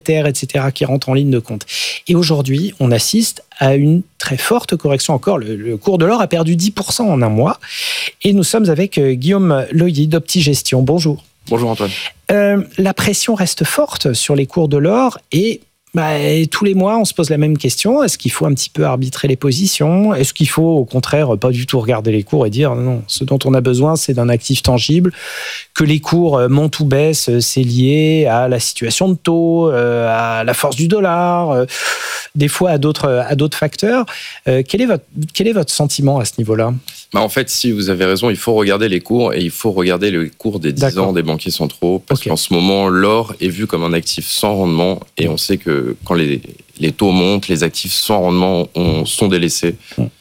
etc., qui rentrent en ligne de compte. Et aujourd'hui, on assiste à une très forte correction encore. Le cours de l'or a perdu 10% en un mois. Et nous sommes avec Guillaume Loyer d'Optigestion. Bonjour. Bonjour Antoine. La pression reste forte sur les cours de l'or et tous les mois, on se pose la même question. Est-ce qu'il faut un petit peu arbitrer les positions ? Est-ce qu'il faut, au contraire, pas du tout regarder les cours et dire non, ce dont on a besoin, c'est d'un actif tangible, que les cours montent ou baissent, c'est lié à la situation de taux, à la force du dollar, des fois à d'autres facteurs. Quel est votre sentiment à ce niveau-là ? En fait, si vous avez raison, il faut regarder les cours et il faut regarder le cours des 10 ans des banquiers centraux parce qu'en ce moment, l'or est vu comme un actif sans rendement et on sait que quand les taux montent, les actifs sans rendement sont délaissés.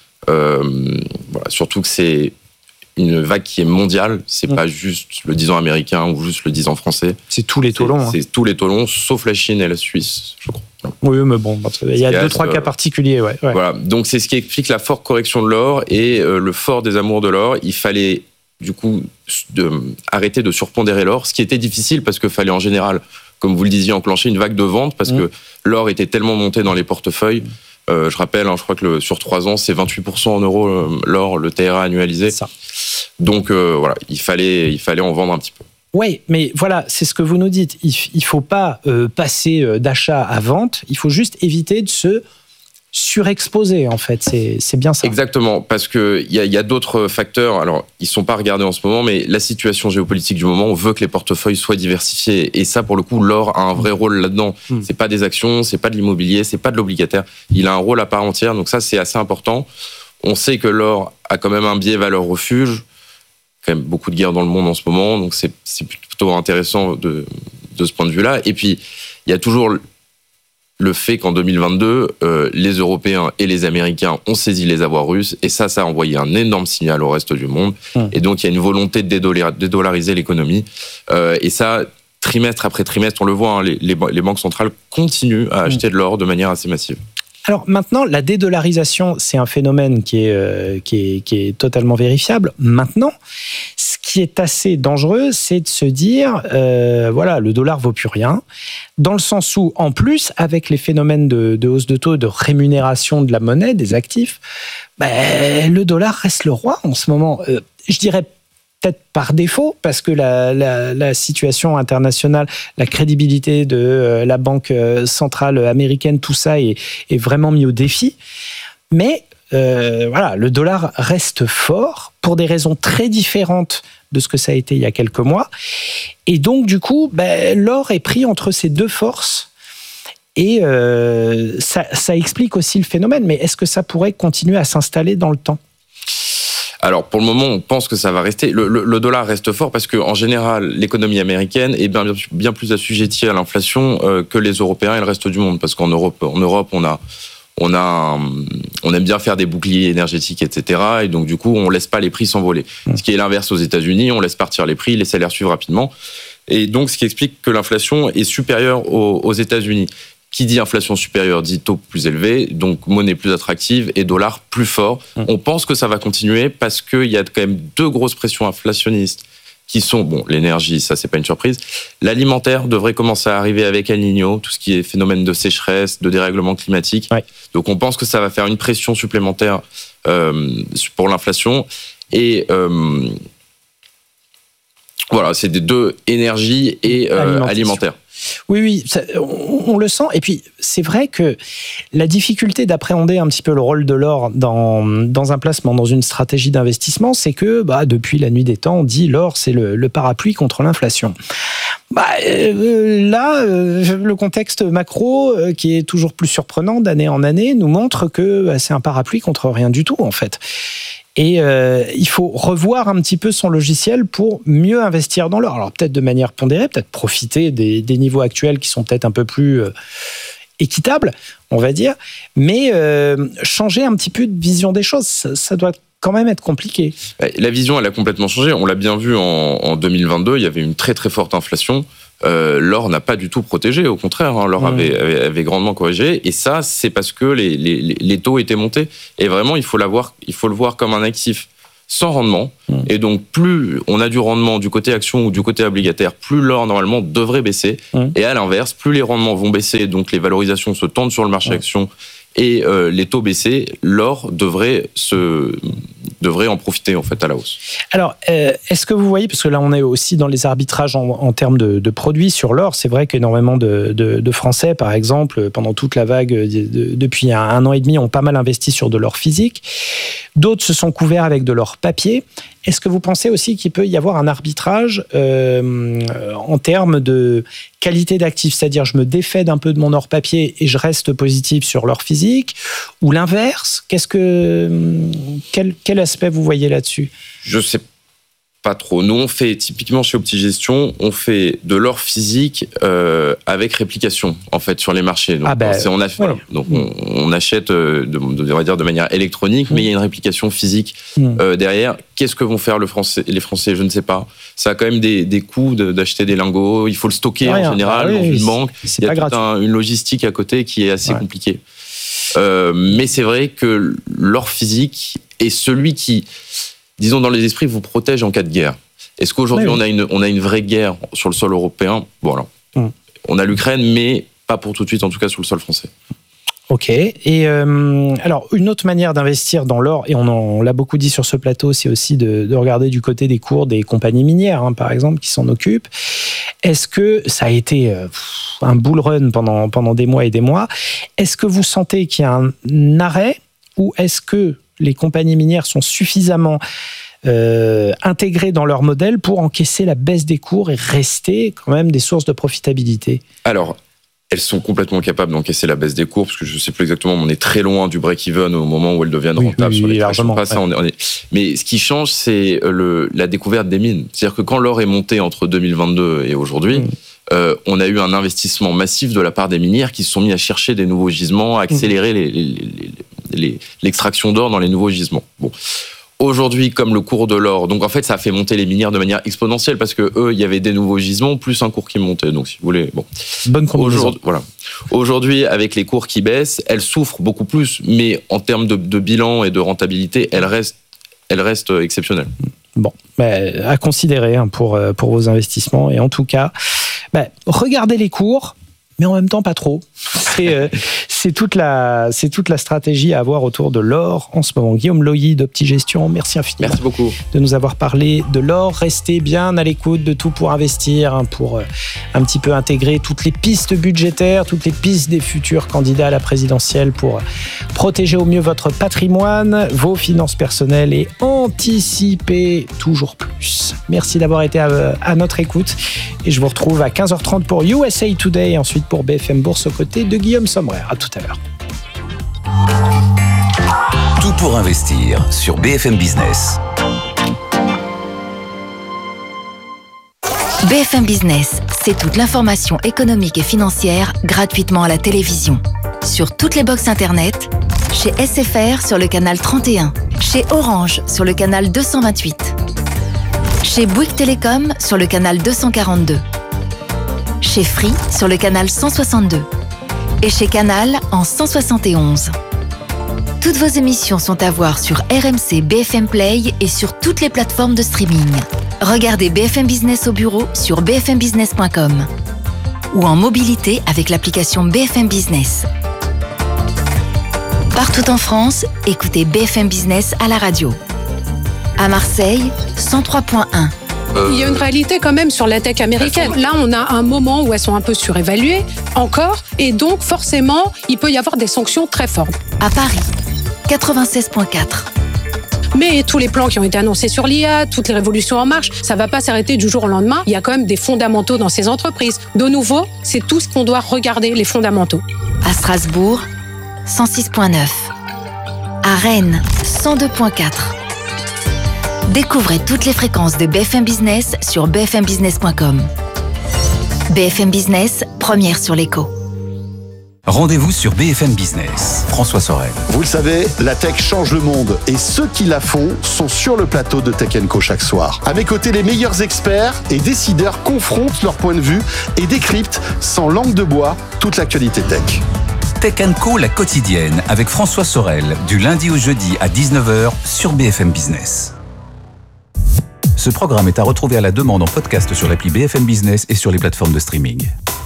Surtout que c'est une vague qui est mondiale, c'est pas juste le 10 ans américain ou juste le 10 ans français. C'est tous les taux longs. C'est tous les taux longs, sauf la Chine et la Suisse, je crois. Oui, mais bon, il y a 2-3 cas particuliers. Ouais. Voilà, donc c'est ce qui explique la forte correction de l'or et le fort des amours de l'or. Il fallait du coup arrêter de surpondérer l'or, ce qui était difficile parce qu'il fallait en général, comme vous le disiez, enclencher une vague de vente parce que l'or était tellement monté dans les portefeuilles. Je rappelle, je crois que sur 3 ans, c'est 28% en euros l'or, le TRA annualisé. Ça. Donc il fallait en vendre un petit peu. Oui, mais voilà, c'est ce que vous nous dites. Il ne faut pas passer d'achat à vente, il faut juste éviter de se surexposer, en fait. C'est bien ça. Exactement, parce qu'il y a d'autres facteurs. Alors, ils ne sont pas regardés en ce moment, mais la situation géopolitique du moment, on veut que les portefeuilles soient diversifiés. Et ça, pour le coup, l'or a un vrai rôle là-dedans. Ce n'est pas des actions, ce n'est pas de l'immobilier, ce n'est pas de l'obligataire. Il a un rôle à part entière, donc ça, c'est assez important. On sait que l'or a quand même un biais valeur-refuge. Quand même beaucoup de guerres dans le monde en ce moment, donc c'est plutôt intéressant de ce point de vue-là. Et puis, il y a toujours le fait qu'en 2022, les Européens et les Américains ont saisi les avoirs russes, et ça a envoyé un énorme signal au reste du monde. Et donc, il y a une volonté de dédollariser l'économie. Et ça, trimestre après trimestre, on le voit, les banques centrales continuent à acheter de l'or de manière assez massive. Alors maintenant, la dédollarisation, c'est un phénomène qui est totalement vérifiable. Maintenant, ce qui est assez dangereux, c'est de se dire, le dollar vaut plus rien, dans le sens où, en plus, avec les phénomènes de hausse de taux, de rémunération de la monnaie, des actifs, le dollar reste le roi en ce moment. Je dirais peut-être par défaut, parce que la situation internationale, la crédibilité de la Banque centrale américaine, tout ça est vraiment mis au défi. Mais le dollar reste fort pour des raisons très différentes de ce que ça a été il y a quelques mois. Et donc, du coup, l'or est pris entre ces deux forces. Et ça explique aussi le phénomène. Mais est-ce que ça pourrait continuer à s'installer dans le temps ? Alors, pour le moment, on pense que ça va rester. Le dollar reste fort parce qu'en général, l'économie américaine est bien plus assujettie à l'inflation que les Européens et le reste du monde. Parce qu'en Europe, on aime bien faire des boucliers énergétiques, etc. Et donc, du coup, on laisse pas les prix s'envoler. Ce qui est l'inverse aux États-Unis, on laisse partir les prix, les salaires suivent rapidement. Et donc, ce qui explique que l'inflation est supérieure aux États-Unis. Qui dit inflation supérieure dit taux plus élevé, donc monnaie plus attractive et dollar plus fort. On pense que ça va continuer parce qu'il y a quand même 2 grosses pressions inflationnistes qui sont, l'énergie, ça c'est pas une surprise. L'alimentaire devrait commencer à arriver avec El Niño, tout ce qui est phénomène de sécheresse, de dérèglement climatique. Ouais. Donc on pense que ça va faire une pression supplémentaire pour l'inflation. Et c'est des 2, énergie et alimentaire. Oui, on le sent. Et puis, c'est vrai que la difficulté d'appréhender un petit peu le rôle de l'or dans un placement, dans une stratégie d'investissement, c'est que depuis la nuit des temps, on dit l'or, c'est le parapluie contre l'inflation. Le contexte macro, qui est toujours plus surprenant d'année en année, nous montre que c'est un parapluie contre rien du tout, en fait. Et il faut revoir un petit peu son logiciel pour mieux investir dans l'or. Alors peut-être de manière pondérée, peut-être profiter des niveaux actuels qui sont peut-être un peu plus équitables, on va dire, mais changer un petit peu de vision des choses, ça doit quand même être compliqué. La vision, elle a complètement changé. On l'a bien vu en 2022, il y avait une très très forte inflation. L'or n'a pas du tout protégé, au contraire, l'or avait grandement corrigé, et ça, c'est parce que les taux étaient montés. Et vraiment, il faut le voir comme un actif. sans rendement. Et donc, plus on a du rendement du côté action ou du côté obligataire, plus l'or, normalement, devrait baisser. Et à l'inverse, plus les rendements vont baisser, donc les valorisations se tendent sur le marché action et les taux baissés, l'or devrait en profiter, en fait, à la hausse. Alors, est-ce que vous voyez, parce que là, on est aussi dans les arbitrages en termes de produits sur l'or, c'est vrai qu'énormément de Français, par exemple, pendant toute la vague, depuis un an et demi, ont pas mal investi sur de l'or physique. D'autres se sont couverts avec de l'or papier. Est-ce que vous pensez aussi qu'il peut y avoir un arbitrage en termes de qualité d'actif, c'est-à-dire je me défais d'un peu de mon or papier et je reste positif sur l'or physique, ou l'inverse? Quel aspect vous voyez là-dessus? Je sais pas trop. Nous, on fait typiquement chez Optigestion, on fait de l'or physique avec réplication en fait sur les marchés. Donc, on achète on va dire de manière électronique, mais il y a une réplication physique derrière. Qu'est-ce que vont faire les Français? Je ne sais pas. Ça a quand même des coûts d'acheter des lingots. Il faut le stocker en général dans une banque. Il y a toute une logistique à côté qui est assez compliquée. Mais c'est vrai que l'or physique est celui qui, disons, dans les esprits, vous protège en cas de guerre. Est-ce qu'aujourd'hui, on a une vraie guerre sur le sol européen? Bon, alors, on a l'Ukraine, mais pas pour tout de suite, en tout cas sur le sol français. Ok. Et alors, une autre manière d'investir dans l'or, et on l'a beaucoup dit sur ce plateau, c'est aussi de regarder du côté des cours des compagnies minières, par exemple, qui s'en occupent. Est-ce que ça a été un bull run pendant des mois et des mois? Est-ce que vous sentez qu'il y a un arrêt, ou est-ce que les compagnies minières sont suffisamment intégrées dans leur modèle pour encaisser la baisse des cours et rester quand même des sources de profitabilité? Alors, elles sont complètement capables d'encaisser la baisse des cours, parce que je ne sais plus exactement, mais on est très loin du break-even au moment où elles deviennent rentables sur les largement. Mais ce qui change, c'est la découverte des mines. C'est-à-dire que quand l'or est monté entre 2022 et aujourd'hui, on a eu un investissement massif de la part des minières qui se sont mis à chercher des nouveaux gisements, à accélérer l'extraction d'or dans les nouveaux gisements. Bon. Aujourd'hui, comme le cours de l'or, donc en fait, ça a fait monter les minières de manière exponentielle parce que eux, il y avait des nouveaux gisements plus un cours qui montait. Donc, si vous voulez, bon. Bonne combinaison. Aujourd'hui, avec les cours qui baissent, elles souffrent beaucoup plus, mais en termes de bilan et de rentabilité, elles restent exceptionnelles. Bon, à considérer pour vos investissements. Et en tout cas, regardez les cours, mais en même temps pas trop. C'est toute la stratégie à avoir autour de l'or en ce moment. Guillaume Lowy d'Optigestion, merci infiniment. Merci beaucoup de nous avoir parlé de l'or. Restez bien à l'écoute de Tout pour investir, pour un petit peu intégrer toutes les pistes budgétaires, toutes les pistes des futurs candidats à la présidentielle pour protéger au mieux votre patrimoine, vos finances personnelles et anticiper toujours plus. Merci d'avoir été à notre écoute et je vous retrouve à 15h30 pour USA Today et ensuite pour BFM Bourse aux côtés de Guillaume Sommerer. À tout à l'heure. Tout pour investir sur BFM Business. BFM Business, c'est toute l'information économique et financière gratuitement à la télévision. Sur toutes les box internet, chez SFR sur le canal 31, chez Orange sur le canal 228, chez Bouygues Télécom sur le canal 242, chez Free sur le canal 162 et chez Canal en 171. Toutes vos émissions sont à voir sur RMC BFM Play et sur toutes les plateformes de streaming. Regardez BFM Business au bureau sur bfmbusiness.com ou en mobilité avec l'application BFM Business. Partout en France, écoutez BFM Business à la radio. À Marseille, 103.1. Il y a une réalité quand même sur la tech américaine. Là, on a un moment où elles sont un peu surévaluées, encore, et donc forcément, il peut y avoir des sanctions très fortes. À Paris, 96.4. Mais tous les plans qui ont été annoncés sur l'IA, toutes les révolutions en marche, ça ne va pas s'arrêter du jour au lendemain. Il y a quand même des fondamentaux dans ces entreprises. De nouveau, c'est tout ce qu'on doit regarder, les fondamentaux. À Strasbourg, 106.9. À Rennes, 102.4. Découvrez toutes les fréquences de BFM Business sur bfmbusiness.com. BFM Business, première sur l'écho. Rendez-vous sur BFM Business. François Sorel. Vous le savez, la tech change le monde et ceux qui la font sont sur le plateau de Tech & Co chaque soir. À mes côtés, les meilleurs experts et décideurs confrontent leur point de vue et décryptent sans langue de bois toute l'actualité tech. Tech & Co, la quotidienne, avec François Sorel, du lundi au jeudi à 19h sur BFM Business. Ce programme est à retrouver à la demande en podcast sur l'appli BFM Business et sur les plateformes de streaming.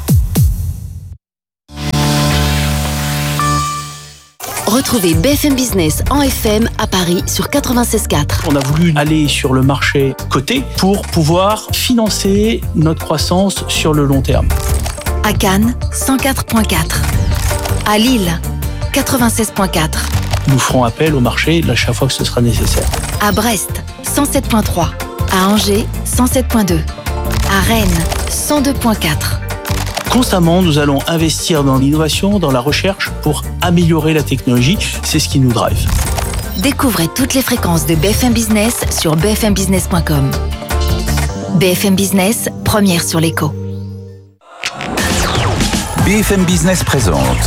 Retrouvez BFM Business en FM à Paris sur 96.4. On a voulu aller sur le marché coté pour pouvoir financer notre croissance sur le long terme. À Cannes, 104.4. À Lille, 96.4. Nous ferons appel au marché à chaque fois que ce sera nécessaire. À Brest, 107.3. À Angers, 107.2. À Rennes, 102.4. Constamment, nous allons investir dans l'innovation, dans la recherche pour améliorer la technologie. C'est ce qui nous drive. Découvrez toutes les fréquences de BFM Business sur bfmbusiness.com. BFM Business, première sur l'écho. BFM Business présente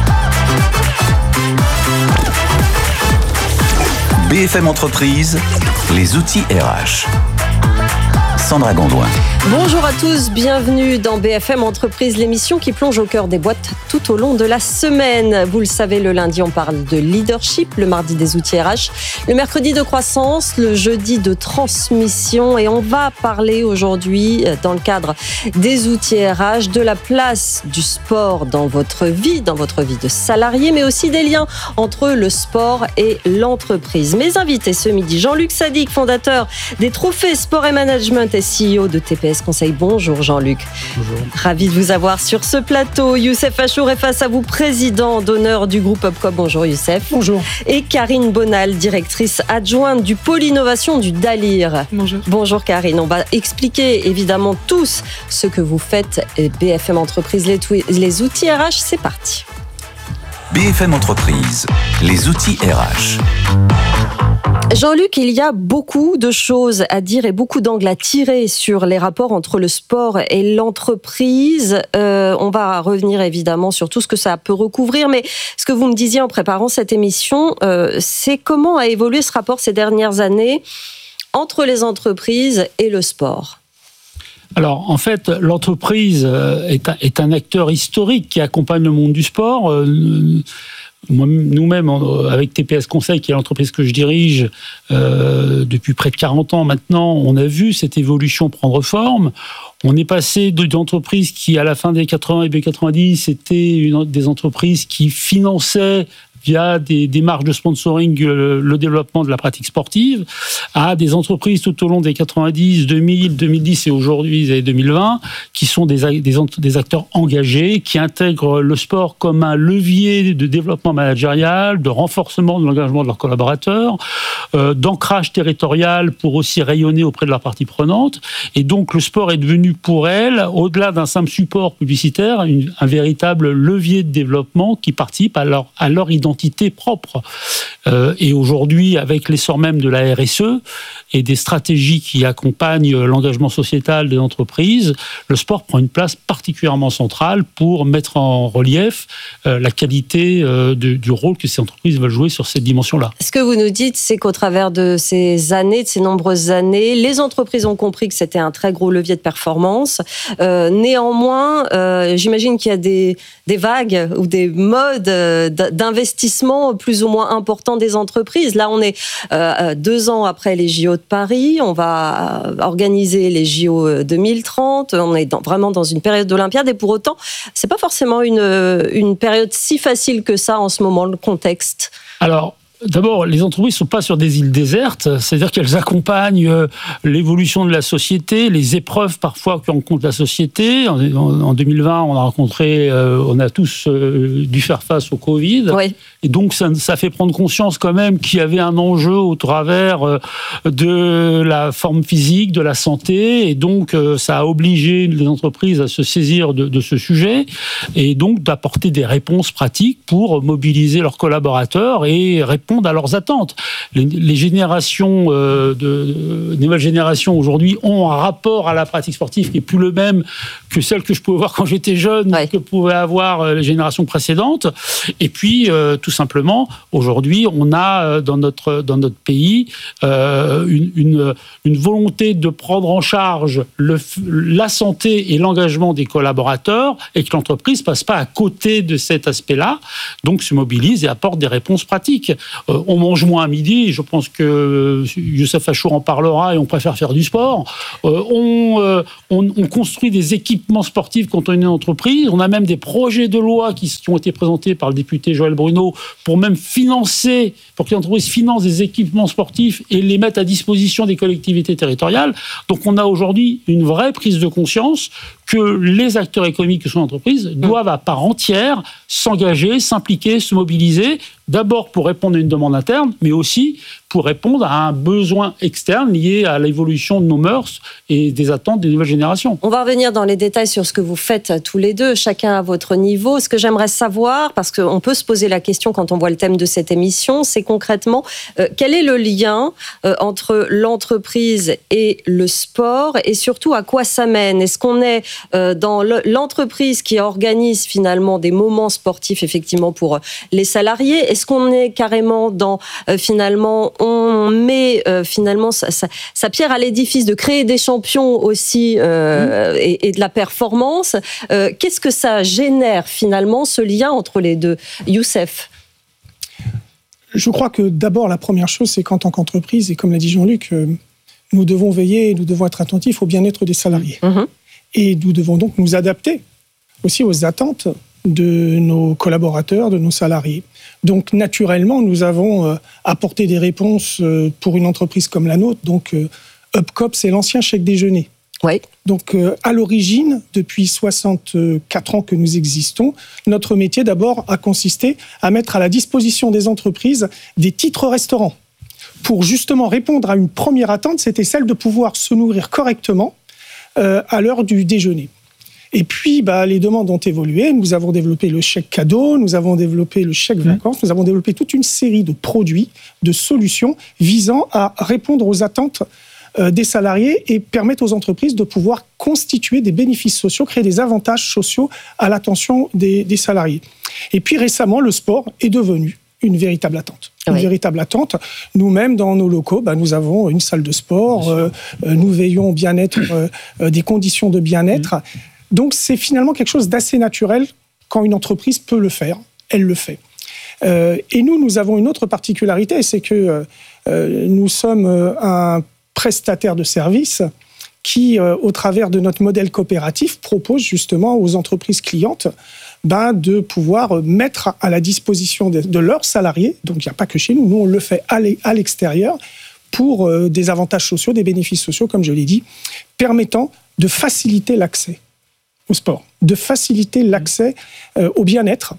BFM Entreprise, les outils RH. Sandra Gondouin. Bonjour à tous, bienvenue dans BFM Entreprise, l'émission qui plonge au cœur des boîtes tout au long de la semaine. Vous le savez, le lundi, on parle de leadership, le mardi des outils RH, le mercredi de croissance, le jeudi de transmission. Et on va parler aujourd'hui, dans le cadre des outils RH, de la place du sport dans votre vie de salarié, mais aussi des liens entre le sport et l'entreprise. Mes invités ce midi, Jean-Luc Sadik, fondateur des Trophées Sport et Management et CEO de TPS Conseil. Bonjour Jean-Luc. Bonjour. Ravi de vous avoir sur ce plateau. Youssef Achour est face à vous, président d'honneur du groupe Upcom. Bonjour Youssef. Bonjour. Et Karine Bonal, directrice adjointe du pôle innovation du DALIR. Bonjour. Bonjour Karine. On va expliquer évidemment tous ce que vous faites. BFM Entreprise, les outils RH, c'est parti. BFM Entreprise, les outils RH. Jean-Luc, il y a beaucoup de choses à dire et beaucoup d'angles à tirer sur les rapports entre le sport et l'entreprise. On va revenir évidemment sur tout ce que ça peut recouvrir, mais ce que vous me disiez en préparant cette émission, c'est comment a évolué ce rapport ces dernières années entre les entreprises et le sport. Alors, en fait, l'entreprise est un acteur historique qui accompagne le monde du sport. Nous-mêmes, avec TPS Conseil, qui est l'entreprise que je dirige depuis près de 40 ans maintenant, on a vu cette évolution prendre forme. On est passé d'entreprises qui, à la fin des 80 et des 90, étaient des entreprises qui finançaient via des démarches de sponsoring le développement de la pratique sportive, à des entreprises tout au long des 90, 2000, 2010 et aujourd'hui 2020, qui sont des acteurs engagés, qui intègrent le sport comme un levier de développement managérial, de renforcement de l'engagement de leurs collaborateurs, d'ancrage territorial pour aussi rayonner auprès de leurs parties prenantes. Et donc le sport est devenu pour elles, au-delà d'un simple support publicitaire, un véritable levier de développement qui participe à leur identité propre. Et aujourd'hui, avec l'essor même de la RSE et des stratégies qui accompagnent l'engagement sociétal des entreprises, le sport prend une place particulièrement centrale pour mettre en relief la qualité du rôle que ces entreprises veulent jouer sur cette dimension-là. Ce que vous nous dites, c'est qu'au travers de ces années, de ces nombreuses années, les entreprises ont compris que c'était un très gros levier de performance. Néanmoins, j'imagine qu'il y a des vagues ou des modes d'investissement plus ou moins importants des entreprises. Là, on est 2 ans après les JO de Paris. On va organiser les JO 2030. On est vraiment dans une période d'Olympiade. Et pour autant, c'est pas forcément une période si facile que ça en ce moment, le contexte. Alors, d'abord, les entreprises ne sont pas sur des îles désertes, c'est-à-dire qu'elles accompagnent l'évolution de la société, les épreuves parfois que rencontre la société. En 2020, on a tous dû faire face au Covid. Oui. Et donc, ça fait prendre conscience quand même qu'il y avait un enjeu au travers de la forme physique, de la santé. Et donc, ça a obligé les entreprises à se saisir de ce sujet et donc d'apporter des réponses pratiques pour mobiliser leurs collaborateurs et répondre à leurs attentes. Les générations, les nouvelles générations aujourd'hui ont un rapport à la pratique sportive qui est plus le même que celle que je pouvais voir quand j'étais jeune, que pouvaient avoir les générations précédentes. Et puis, tout simplement, aujourd'hui, on a dans notre pays une volonté de prendre en charge la santé et l'engagement des collaborateurs et que l'entreprise passe pas à côté de cet aspect-là, donc se mobilise et apporte des réponses pratiques. On mange moins à midi, je pense que Youssef Achour en parlera, et on préfère faire du sport. On construit des équipements sportifs quand on est une entreprise. On a même des projets de loi qui ont été présentés par le député Joël Bruno pour même financer, pour que l'entreprise finance des équipements sportifs et les mette à disposition des collectivités territoriales. Donc on a aujourd'hui une vraie prise de conscience que les acteurs économiques que sont l'entreprise doivent à part entière s'engager, s'impliquer, se mobiliser, d'abord pour répondre à une demande interne, mais aussi pour répondre à un besoin externe lié à l'évolution de nos mœurs et des attentes des nouvelles générations. On va revenir dans les détails sur ce que vous faites tous les deux, chacun à votre niveau. Ce que j'aimerais savoir, parce qu'on peut se poser la question quand on voit le thème de cette émission, c'est concrètement quel est le lien entre l'entreprise et le sport, et surtout à quoi ça mène? Est-ce qu'on est dans l'entreprise qui organise finalement des moments sportifs effectivement pour les salariés? Est-ce qu'on est carrément dans finalement on met finalement sa pierre à l'édifice de créer des champions aussi et de la performance? Qu'est-ce que ça génère finalement, ce lien entre les deux? Youssef? Je crois que d'abord, la première chose, c'est qu'en tant qu'entreprise, et comme l'a dit Jean-Luc, nous devons veiller, nous devons être attentifs au bien-être des salariés. Et nous devons donc nous adapter aussi aux attentes de nos collaborateurs, de nos salariés. Donc naturellement, nous avons apporté des réponses pour une entreprise comme la nôtre. Donc UpCop, c'est l'ancien chèque déjeuner. Oui. Donc à l'origine, depuis 64 ans que nous existons, notre métier d'abord a consisté à mettre à la disposition des entreprises des titres restaurants. Pour justement répondre à une première attente, c'était celle de pouvoir se nourrir correctement à l'heure du déjeuner. Et puis, les demandes ont évolué. Nous avons développé le chèque cadeau, nous avons développé le chèque vacances, nous avons développé toute une série de produits, de solutions visant à répondre aux attentes des salariés et permettre aux entreprises de pouvoir constituer des bénéfices sociaux, créer des avantages sociaux à l'attention des salariés. Et puis récemment, le sport est devenu une véritable attente. Une véritable attente. Nous-mêmes, dans nos locaux, nous avons une salle de sport, nous veillons au bien-être, des conditions de bien-être. Donc c'est finalement quelque chose d'assez naturel. Quand une entreprise peut le faire, elle le fait. Et nous avons une autre particularité, c'est que nous sommes un prestataire de services qui, au travers de notre modèle coopératif, propose justement aux entreprises clientes de pouvoir mettre à la disposition de leurs salariés, donc il n'y a pas que chez nous, on le fait à l'extérieur, pour des avantages sociaux, des bénéfices sociaux, comme je l'ai dit, permettant de faciliter l'accès au sport, de faciliter l'accès au bien-être,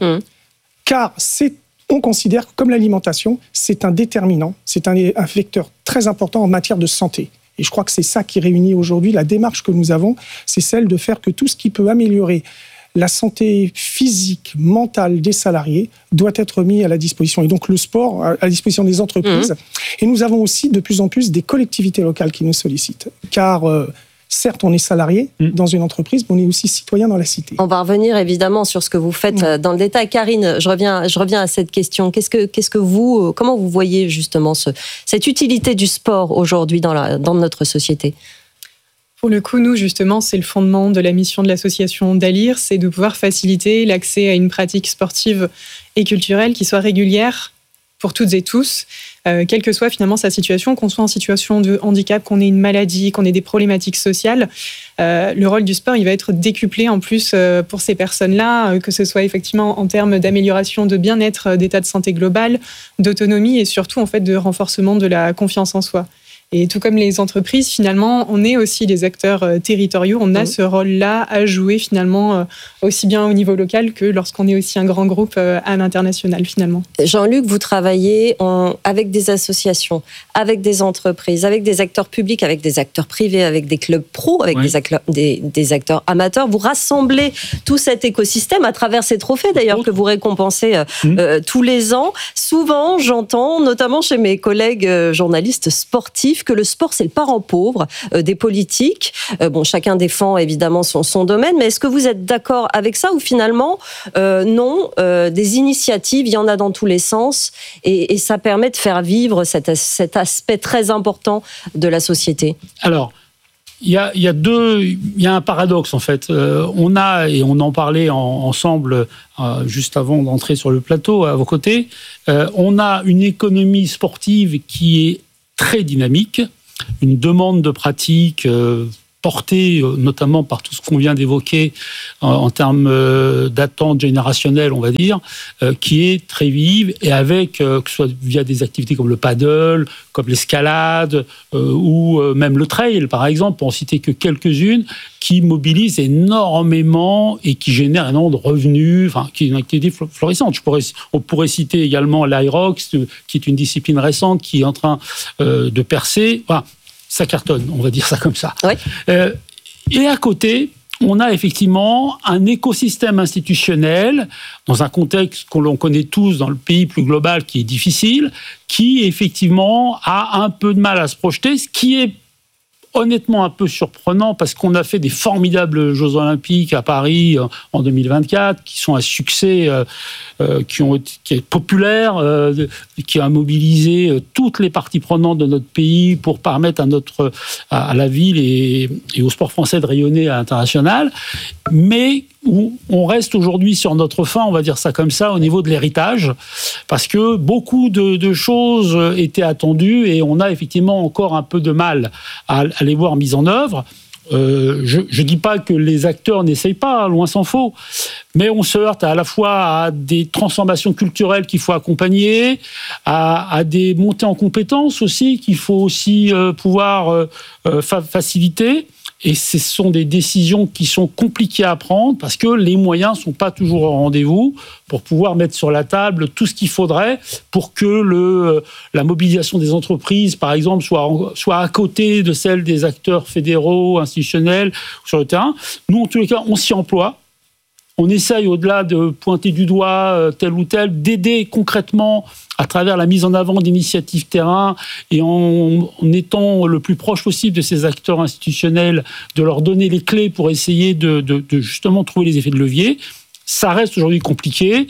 car on considère que, comme l'alimentation, c'est un déterminant, c'est un vecteur très important en matière de santé. Et je crois que c'est ça qui réunit aujourd'hui la démarche que nous avons, c'est celle de faire que tout ce qui peut améliorer la santé physique, mentale des salariés doit être mis à la disposition. Et donc le sport à la disposition des entreprises. Et nous avons aussi de plus en plus des collectivités locales qui nous sollicitent. Car certes, on est salarié dans une entreprise, mais on est aussi citoyen dans la cité. On va revenir évidemment sur ce que vous faites dans le détail. Karine, je reviens à cette question. Comment vous voyez justement cette utilité du sport aujourd'hui dans notre société? Pour le coup, nous, justement, c'est le fondement de la mission de l'association DALIR, c'est de pouvoir faciliter l'accès à une pratique sportive et culturelle qui soit régulière pour toutes et tous, quelle que soit finalement sa situation, qu'on soit en situation de handicap, qu'on ait une maladie, qu'on ait des problématiques sociales. Le rôle du sport, il va être décuplé en plus pour ces personnes-là, que ce soit effectivement en termes d'amélioration de bien-être, d'état de santé global, d'autonomie et surtout en fait de renforcement de la confiance en soi. Et tout comme les entreprises, finalement, on est aussi des acteurs territoriaux. On a ce rôle-là à jouer, finalement, aussi bien au niveau local que lorsqu'on est aussi un grand groupe à l'international, finalement. Jean-Luc, vous travaillez avec des associations, avec des entreprises, avec des acteurs publics, avec des acteurs privés, avec des clubs pro, avec des acteurs amateurs. Vous rassemblez tout cet écosystème à travers ces trophées, d'ailleurs, que vous récompensez tous les ans. Souvent, j'entends, notamment chez mes collègues journalistes sportifs, que le sport, c'est le parent pauvre des politiques. Chacun défend évidemment son domaine, mais est-ce que vous êtes d'accord avec ça ou finalement, non, des initiatives, il y en a dans tous les sens et ça permet de faire vivre cet aspect très important de la société? Alors, il y a un paradoxe en fait. On a, et on en parlait ensemble juste avant d'entrer sur le plateau à vos côtés, on a une économie sportive qui est très dynamique, une demande de pratique portée notamment par tout ce qu'on vient d'évoquer en termes d'attente générationnelle, on va dire, qui est très vive, et avec, que ce soit via des activités comme le paddle, comme l'escalade, ou même le trail, par exemple, pour en citer que quelques-unes, qui mobilisent énormément et qui génèrent énormément de revenus, enfin, qui est une activité florissante. On pourrait citer également l'Aerox, qui est une discipline récente, qui est en train de percer. Enfin, ça cartonne, on va dire ça comme ça. Oui. Et à côté, on a effectivement un écosystème institutionnel, dans un contexte que l'on connaît tous dans le pays plus global, qui est difficile, qui effectivement a un peu de mal à se projeter, ce qui est honnêtement un peu surprenant, parce qu'on a fait des formidables Jeux Olympiques à Paris en 2024, qui sont un succès, qui est populaire, qui a mobilisé toutes les parties prenantes de notre pays pour permettre à la ville et au sport français de rayonner à l'international, mais où on reste aujourd'hui sur notre faim, on va dire ça comme ça, au niveau de l'héritage, parce que beaucoup de choses étaient attendues et on a effectivement encore un peu de mal à les voir mises en œuvre. Je ne dis pas que les acteurs n'essayent pas, loin s'en faut, mais on se heurte à la fois à des transformations culturelles qu'il faut accompagner, à des montées en compétences aussi qu'il faut aussi pouvoir faciliter. Et ce sont des décisions qui sont compliquées à prendre parce que les moyens ne sont pas toujours au rendez-vous pour pouvoir mettre sur la table tout ce qu'il faudrait pour que la mobilisation des entreprises, par exemple, soit à côté de celle des acteurs fédéraux, institutionnels, sur le terrain. Nous, en tous les cas, on s'y emploie. On essaye, au-delà de pointer du doigt tel ou tel, d'aider concrètement à travers la mise en avant d'initiatives terrain et en étant le plus proche possible de ces acteurs institutionnels, de leur donner les clés pour essayer de justement trouver les effets de levier. Ça reste aujourd'hui compliqué.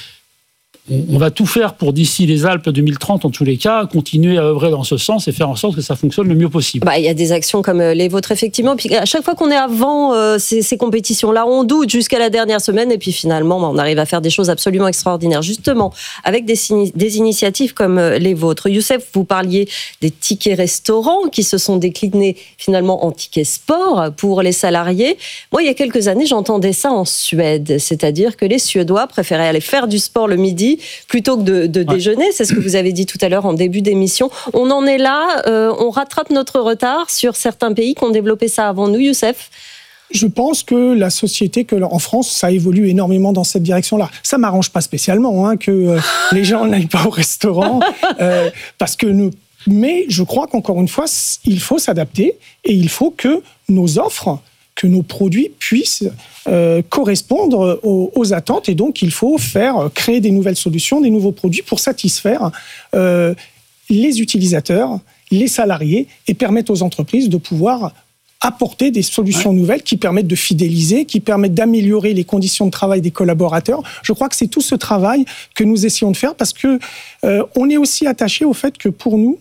On va tout faire pour, d'ici les Alpes 2030, en tous les cas, continuer à œuvrer dans ce sens et faire en sorte que ça fonctionne le mieux possible. Il y a des actions comme les vôtres, effectivement. Puis à chaque fois qu'on est avant ces compétitions-là, on doute jusqu'à la dernière semaine et puis finalement, on arrive à faire des choses absolument extraordinaires. Justement, avec des initiatives comme les vôtres. Youssef, vous parliez des tickets restaurants qui se sont déclinés finalement en tickets sport pour les salariés. Moi, il y a quelques années, j'entendais ça en Suède. C'est-à-dire que les Suédois préféraient aller faire du sport le midi plutôt que de déjeuner. C'est ce que vous avez dit tout à l'heure en début d'émission. On en est là, on rattrape notre retard sur certains pays qui ont développé ça avant nous, Youssef. Je pense que la société, en France, ça évolue énormément dans cette direction-là. Ça m'arrange pas spécialement que les gens n'aillent pas au restaurant, parce que mais je crois qu'encore une fois, il faut s'adapter et il faut que nos offres, que nos produits puissent correspondre aux attentes, et donc il faut créer des nouvelles solutions, des nouveaux produits pour satisfaire les utilisateurs, les salariés, et permettre aux entreprises de pouvoir apporter des solutions nouvelles qui permettent de fidéliser, qui permettent d'améliorer les conditions de travail des collaborateurs. Je crois que c'est tout ce travail que nous essayons de faire, parce que on est aussi attaché au fait que pour nous,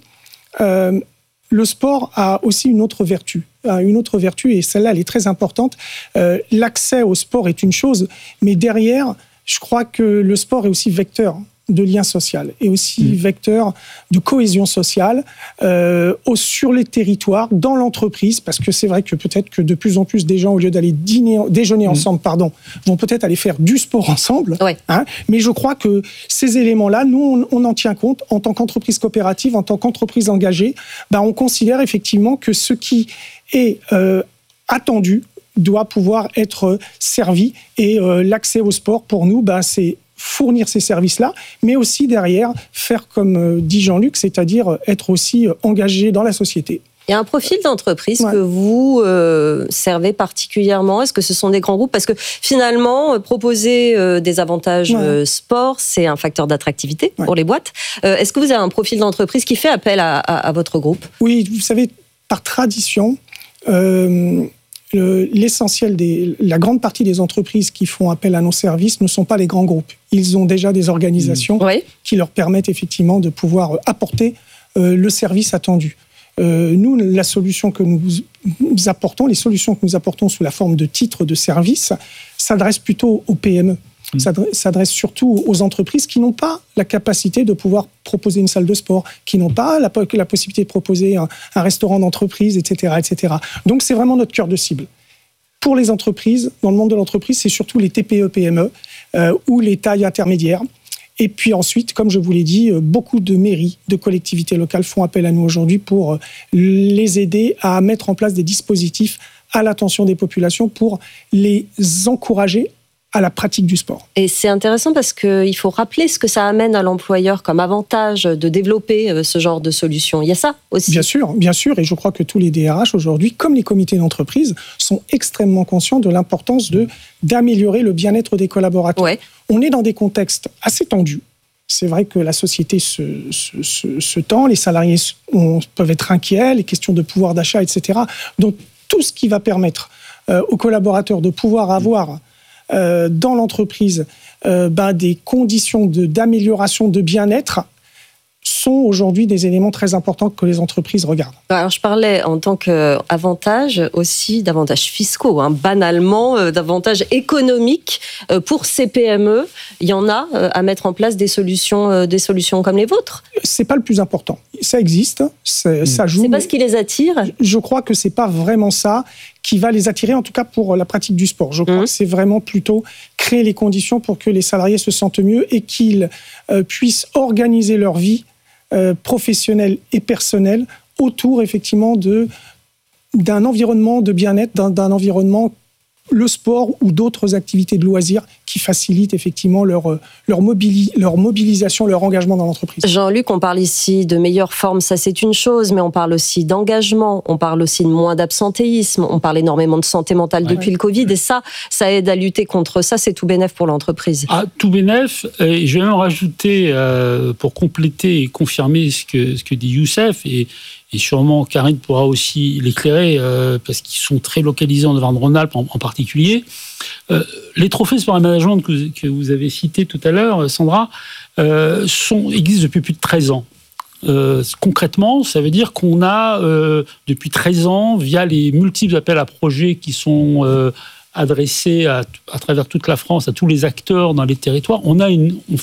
le sport a aussi une autre vertu, et celle-là, elle est très importante. L'accès au sport est une chose, mais derrière, je crois que le sport est aussi vecteur de lien social et aussi vecteur de cohésion sociale sur les territoires, dans l'entreprise, parce que c'est vrai que peut-être que de plus en plus des gens, au lieu d'aller déjeuner ensemble, vont peut-être aller faire du sport ensemble. Ouais. Mais je crois que ces éléments-là, nous, on en tient compte en tant qu'entreprise coopérative, en tant qu'entreprise engagée. On considère effectivement que ce qui est attendu doit pouvoir être servi, et l'accès au sport, pour nous, c'est fournir ces services-là, mais aussi derrière faire comme dit Jean-Luc, c'est-à-dire être aussi engagé dans la société. Il y a un profil d'entreprise que vous servez particulièrement. Est-ce que ce sont des grands groupes ? Parce que finalement, proposer des avantages sport, c'est un facteur d'attractivité pour les boîtes. Est-ce que vous avez un profil d'entreprise qui fait appel à votre groupe ? Oui, vous savez, par tradition, la grande partie des entreprises qui font appel à nos services ne sont pas les grands groupes. Ils ont déjà des organisations qui leur permettent effectivement de pouvoir apporter le service attendu. Nous, la solution que nous apportons, les solutions que nous apportons sous la forme de titres de service, s'adressent plutôt aux PME. S'adresse surtout aux entreprises qui n'ont pas la capacité de pouvoir proposer une salle de sport, qui n'ont pas la possibilité de proposer un restaurant d'entreprise, etc., etc. Donc, c'est vraiment notre cœur de cible. Pour les entreprises, dans le monde de l'entreprise, c'est surtout les TPE-PME ou les tailles intermédiaires. Et puis ensuite, comme je vous l'ai dit, beaucoup de mairies, de collectivités locales font appel à nous aujourd'hui pour les aider à mettre en place des dispositifs à l'attention des populations pour les encourager à la pratique du sport. Et c'est intéressant parce qu'il faut rappeler ce que ça amène à l'employeur comme avantage de développer ce genre de solution. Il y a ça aussi. Bien sûr. Et je crois que tous les DRH aujourd'hui, comme les comités d'entreprise, sont extrêmement conscients de l'importance d'améliorer le bien-être des collaborateurs. Ouais. On est dans des contextes assez tendus. C'est vrai que la société se tend, les salariés peuvent être inquiets, les questions de pouvoir d'achat, etc. Donc tout ce qui va permettre aux collaborateurs de pouvoir avoir dans l'entreprise des conditions d'amélioration de bien-être sont aujourd'hui des éléments très importants que les entreprises regardent. Alors je parlais en tant qu'avantage aussi d'avantages fiscaux, banalement d'avantages économiques pour ces PME. Il y en a à mettre en place des solutions comme les vôtres. C'est pas le plus important. Ça existe, ça joue. C'est pas ce qui les attire. Je crois que c'est pas vraiment ça qui va les attirer, en tout cas pour la pratique du sport. Je crois que c'est vraiment plutôt créer les conditions pour que les salariés se sentent mieux et qu'ils puissent organiser leur vie professionnelle et personnelle autour effectivement d'un environnement de bien-être, d'un environnement, le sport ou d'autres activités de loisirs qui facilitent effectivement leur mobilisation, leur engagement dans l'entreprise. Jean-Luc, on parle ici de meilleure forme, ça c'est une chose, mais on parle aussi d'engagement, on parle aussi de moins d'absentéisme, on parle énormément de santé mentale depuis le Covid, et ça aide à lutter contre ça, c'est tout bénef pour l'entreprise. Tout bénef, et je vais même rajouter, pour compléter et confirmer ce que dit Youssef, et sûrement Karine pourra aussi l'éclairer, parce qu'ils sont très localisés en Auvergne-Rhône-Alpes en particulier. Les trophées sport et management que vous avez cités tout à l'heure, Sandra, existent depuis plus de 13 ans. Concrètement, ça veut dire qu'on a, depuis 13 ans, via les multiples appels à projets qui sont adressés à travers toute la France, à tous les acteurs dans les territoires, on a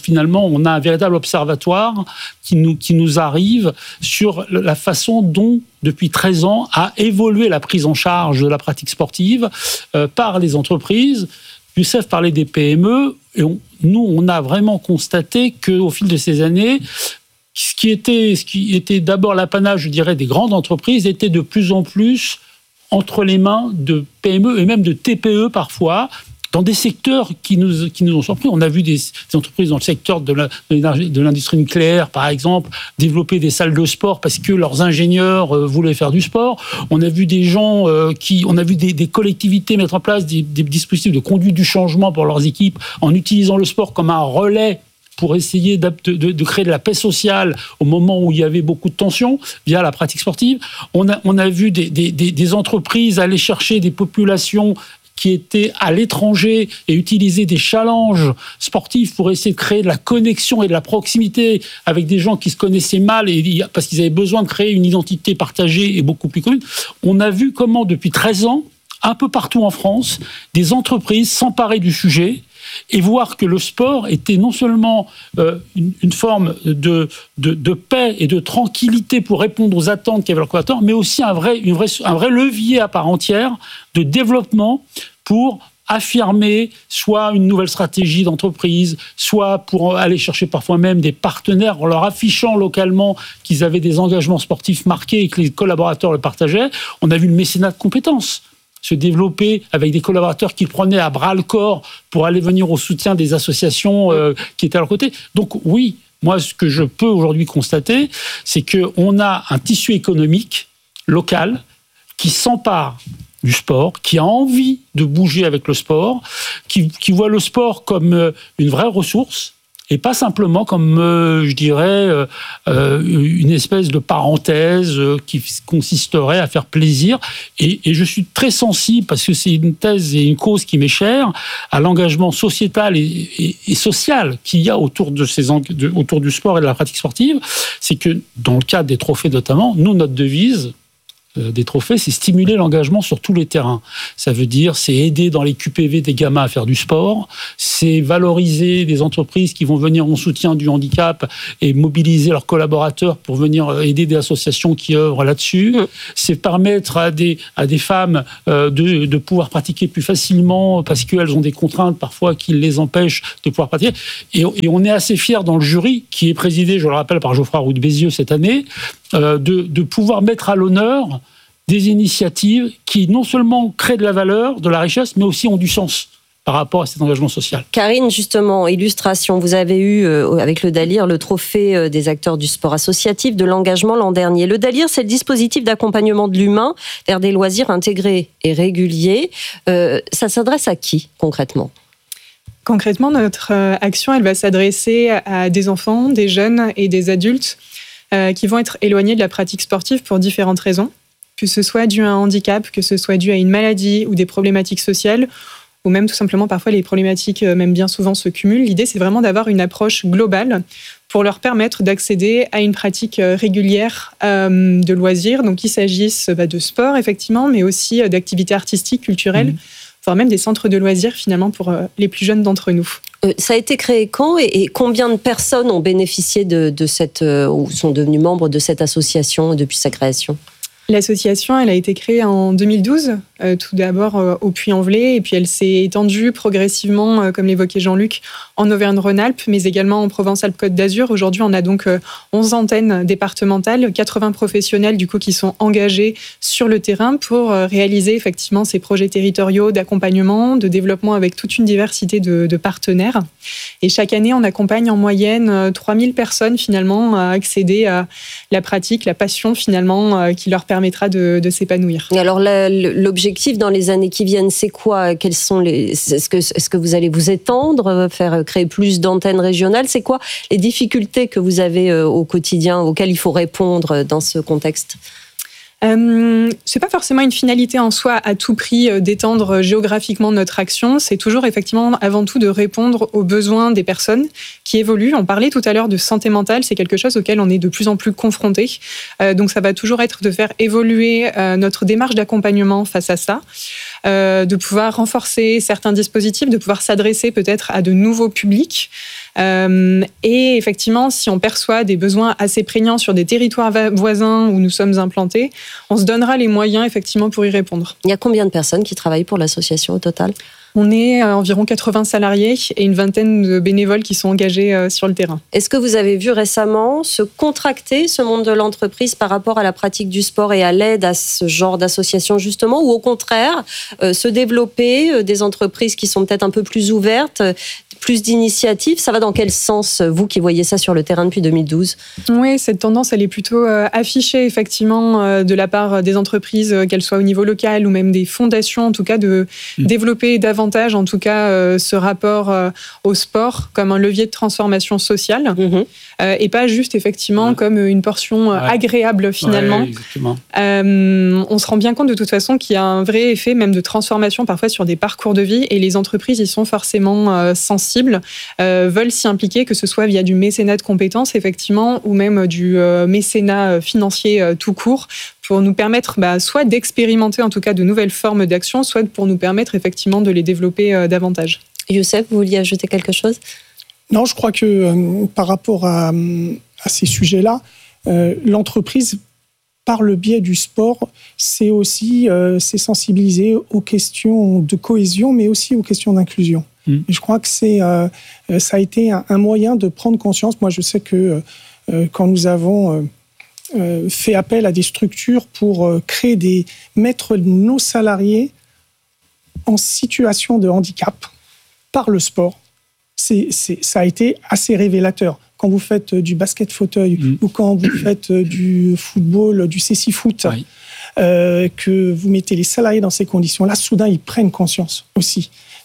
un véritable observatoire qui nous arrive sur la façon dont, depuis 13 ans, a évolué la prise en charge de la pratique sportive par les entreprises. Youssef parlait des PME, et on a vraiment constaté qu'au fil de ces années, ce qui était d'abord l'apanage, je dirais, des grandes entreprises, était de plus en plus entre les mains de PME et même de TPE parfois, dans des secteurs qui nous ont surpris. On a vu des entreprises dans le secteur de l'industrie nucléaire, par exemple, développer des salles de sport parce que leurs ingénieurs voulaient faire du sport. On a vu des gens on a vu des collectivités mettre en place des dispositifs de conduite du changement pour leurs équipes en utilisant le sport comme un relais pour essayer de créer de la paix sociale au moment où il y avait beaucoup de tensions via la pratique sportive. On a vu des entreprises aller chercher des populations qui étaient à l'étranger et utiliser des challenges sportifs pour essayer de créer de la connexion et de la proximité avec des gens qui se connaissaient mal parce qu'ils avaient besoin de créer une identité partagée et beaucoup plus commune. On a vu comment, depuis 13 ans, un peu partout en France, des entreprises s'emparer du sujet et voir que le sport était non seulement une forme de paix et de tranquillité pour répondre aux attentes qu'avaient leurs collaborateurs, mais aussi un vrai levier à part entière de développement pour affirmer soit une nouvelle stratégie d'entreprise, soit pour aller chercher parfois même des partenaires en leur affichant localement qu'ils avaient des engagements sportifs marqués et que les collaborateurs le partageaient. On a vu le mécénat de compétences se développer avec des collaborateurs qui prenaient à bras le corps pour aller venir au soutien des associations qui étaient à leur côté. Donc oui, moi ce que je peux aujourd'hui constater, c'est qu'on a un tissu économique local qui s'empare du sport, qui a envie de bouger avec le sport, qui voit le sport comme une vraie ressource et pas simplement comme, je dirais, une espèce de parenthèse qui consisterait à faire plaisir. Et je suis très sensible, parce que c'est une thèse et une cause qui m'est chère, à l'engagement sociétal et social qu'il y a autour autour du sport et de la pratique sportive. C'est que dans le cadre des trophées notamment, nous, notre devise des trophées, c'est stimuler l'engagement sur tous les terrains. Ça veut dire, c'est aider dans les QPV des gamins à faire du sport, c'est valoriser des entreprises qui vont venir en soutien du handicap et mobiliser leurs collaborateurs pour venir aider des associations qui œuvrent là-dessus. C'est permettre à des femmes de pouvoir pratiquer plus facilement parce qu'elles ont des contraintes parfois qui les empêchent de pouvoir pratiquer. Et on est assez fiers dans le jury, qui est présidé, je le rappelle, par Geoffroy Roux de Bézieux cette année, de pouvoir mettre à l'honneur des initiatives qui non seulement créent de la valeur, de la richesse, mais aussi ont du sens par rapport à cet engagement social. Karine, justement, illustration, vous avez eu avec le DALIR le trophée des acteurs du sport associatif de l'engagement l'an dernier. Le DALIR, c'est le dispositif d'accompagnement de l'humain vers des loisirs intégrés et réguliers. Ça s'adresse à qui concrètement ? Concrètement, notre action, elle va s'adresser à des enfants, des jeunes et des adultes qui vont être éloignés de la pratique sportive pour différentes raisons, que ce soit dû à un handicap, que ce soit dû à une maladie ou des problématiques sociales, ou même tout simplement parfois les problématiques, même bien souvent, se cumulent. L'idée, c'est vraiment d'avoir une approche globale pour leur permettre d'accéder à une pratique régulière de loisirs, donc qu'il s'agisse de sport, effectivement, mais aussi d'activités artistiques, culturelles, voire même des centres de loisirs, finalement, pour les plus jeunes d'entre nous. Ça a été créé quand et combien de personnes ont bénéficié de cette, ou sont devenues membres de cette association depuis sa création ? L'association, elle a été créée en 2012, tout d'abord au Puy-en-Velay, et puis elle s'est étendue progressivement, comme l'évoquait Jean-Luc, en Auvergne-Rhône-Alpes, mais également en Provence-Alpes-Côte d'Azur. Aujourd'hui, on a donc 11 antennes départementales, 80 professionnels du coup qui sont engagés sur le terrain pour réaliser effectivement ces projets territoriaux d'accompagnement, de développement avec toute une diversité de partenaires. Et chaque année, on accompagne en moyenne 3000 personnes finalement à accéder à la pratique, la passion finalement qui leur permettra de s'épanouir. Et alors l'objectif dans les années qui viennent, c'est quoi ? Quels sont est-ce que vous allez vous étendre, créer plus d'antennes régionales ? C'est quoi les difficultés que vous avez au quotidien, auxquelles il faut répondre dans ce contexte ? C'est pas forcément une finalité en soi à tout prix d'étendre géographiquement notre action. C'est toujours effectivement avant tout de répondre aux besoins des personnes qui évoluent. On parlait tout à l'heure de santé mentale, c'est quelque chose auquel on est de plus en plus confronté. Donc ça va toujours être de faire évoluer notre démarche d'accompagnement face à ça, de pouvoir renforcer certains dispositifs, de pouvoir s'adresser peut-être à de nouveaux publics. Et effectivement, si on perçoit des besoins assez prégnants sur des territoires voisins où nous sommes implantés, on se donnera les moyens effectivement pour y répondre. Il y a combien de personnes qui travaillent pour l'association au total ? On est à environ 80 salariés et une vingtaine de bénévoles qui sont engagés sur le terrain. Est-ce que vous avez vu récemment se contracter ce monde de l'entreprise par rapport à la pratique du sport et à l'aide à ce genre d'association justement, ou au contraire se développer des entreprises qui sont peut-être un peu plus ouvertes, plus d'initiatives? Ça va dans quel sens, vous qui voyez ça sur le terrain depuis 2012? Oui, cette tendance, elle est plutôt affichée effectivement de la part des entreprises, qu'elles soient au niveau local ou même des fondations, en tout cas de développer davantage, en tout cas, ce rapport au sport comme un levier de transformation sociale et pas juste effectivement comme une portion agréable finalement. On se rend bien compte de toute façon qu'il y a un vrai effet même de transformation parfois sur des parcours de vie et les entreprises y sont forcément sensibles, veulent s'y impliquer, que ce soit via du mécénat de compétences effectivement ou même du mécénat financier tout court, pour nous permettre soit d'expérimenter en tout cas de nouvelles formes d'action, soit pour nous permettre effectivement de les développer davantage. Youssef, vous vouliez ajouter quelque chose? Non, je crois que par rapport à ces sujets-là, l'entreprise, par le biais du sport, c'est aussi c'est sensibiliser aux questions de cohésion, mais aussi aux questions d'inclusion. Et je crois que ça a été un moyen de prendre conscience. Moi, je sais que quand nous avons fait appel à des structures pour mettre nos salariés en situation de handicap par le sport, ça a été assez révélateur. Quand vous faites du basket fauteuil ou quand vous faites du football, du cécifoot, que vous mettez les salariés dans ces conditions-là, soudain, ils prennent conscience aussi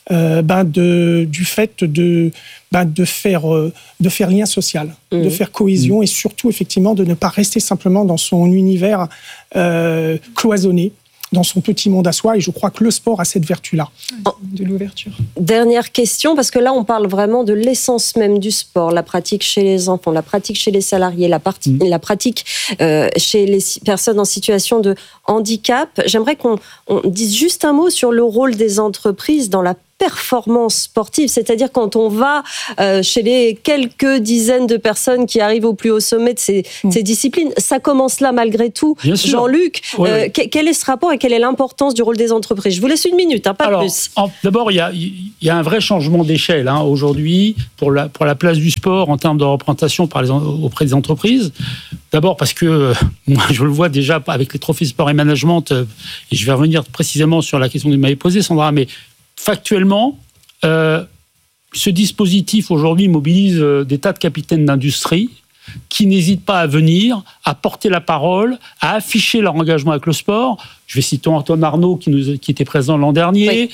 du fait de faire lien social, de faire cohésion et surtout effectivement de ne pas rester simplement dans son univers cloisonné, dans son petit monde à soi, et je crois que le sport a cette vertu-là. De l'ouverture. Dernière question, parce que là, on parle vraiment de l'essence même du sport, la pratique chez les enfants, la pratique chez les salariés, la pratique chez les personnes en situation de handicap. J'aimerais qu'on dise juste un mot sur le rôle des entreprises dans la performance sportive, c'est-à-dire quand on va chez les quelques dizaines de personnes qui arrivent au plus haut sommet de ces disciplines, ça commence là malgré tout. Jean-Luc, quel est ce rapport et quelle est l'importance du rôle des entreprises? Je vous laisse 1 minute, pas plus. D'abord, il y a un vrai changement d'échelle aujourd'hui pour la place du sport en termes de représentation auprès des entreprises. D'abord parce que moi, je le vois déjà avec les trophées sport et management, et je vais revenir précisément sur la question que vous m'avez posée, Sandra, mais factuellement, ce dispositif aujourd'hui mobilise des tas de capitaines d'industrie qui n'hésitent pas à venir, à porter la parole, à afficher leur engagement avec le sport. Je vais citer Antoine Arnaud qui était présent l'an dernier,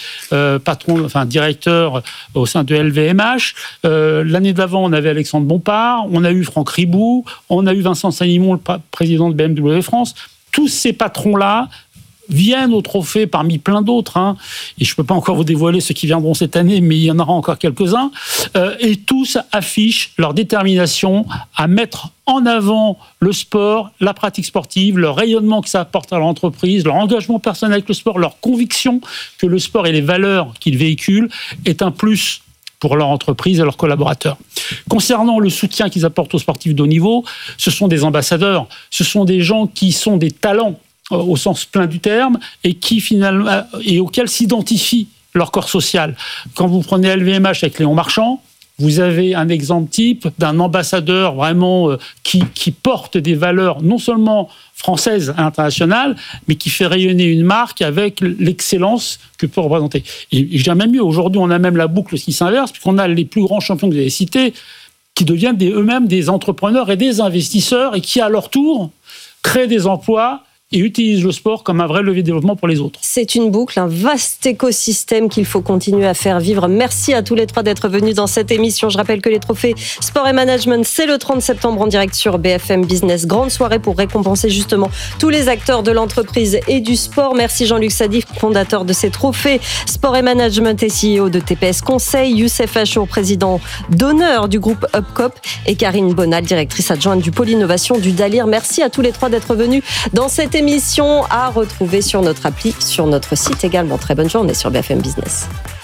directeur au sein de LVMH. L'année d'avant, on avait Alexandre Bompard, on a eu Franck Ribou, on a eu Vincent Salimon, le président de BMW France. Tous ces patrons-là viennent au trophée parmi plein d'autres, et je ne peux pas encore vous dévoiler ceux qui viendront cette année, mais il y en aura encore quelques-uns, et tous affichent leur détermination à mettre en avant le sport, la pratique sportive, le rayonnement que ça apporte à l'entreprise, leur engagement personnel avec le sport, leur conviction que le sport et les valeurs qu'il véhicule est un plus pour leur entreprise et leurs collaborateurs. Concernant le soutien qu'ils apportent aux sportifs de haut niveau, ce sont des ambassadeurs, ce sont des gens qui sont des talents au sens plein du terme, et qui finalement et auxquels s'identifie leur corps social. Quand vous prenez LVMH avec Léon Marchand, vous avez un exemple type d'un ambassadeur vraiment qui porte des valeurs non seulement françaises et internationales, mais qui fait rayonner une marque avec l'excellence que peut représenter. Et je dirais même mieux, aujourd'hui on a même la boucle qui s'inverse, puisqu'on a les plus grands champions que vous avez cités, qui deviennent eux-mêmes des entrepreneurs et des investisseurs, et qui à leur tour créent des emplois et utilise le sport comme un vrai levier de développement pour les autres. C'est une boucle, un vaste écosystème qu'il faut continuer à faire vivre. Merci à tous les trois d'être venus dans cette émission. Je rappelle que les trophées Sport et Management, c'est le 30 septembre en direct sur BFM Business. Grande soirée pour récompenser justement tous les acteurs de l'entreprise et du sport. Merci Jean-Luc Sadif, fondateur de ces trophées Sport et Management et CEO de TPS Conseil, Youssef Achour, président d'honneur du groupe Upcop, et Karine Bonal, directrice adjointe du pôle innovation du Dalir. Merci à tous les trois d'être venus dans cette émission, à retrouver sur notre appli, sur notre site également. Très bonne journée sur BFM Business.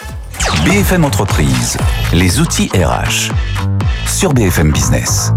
BFM Entreprise, les outils RH sur BFM Business.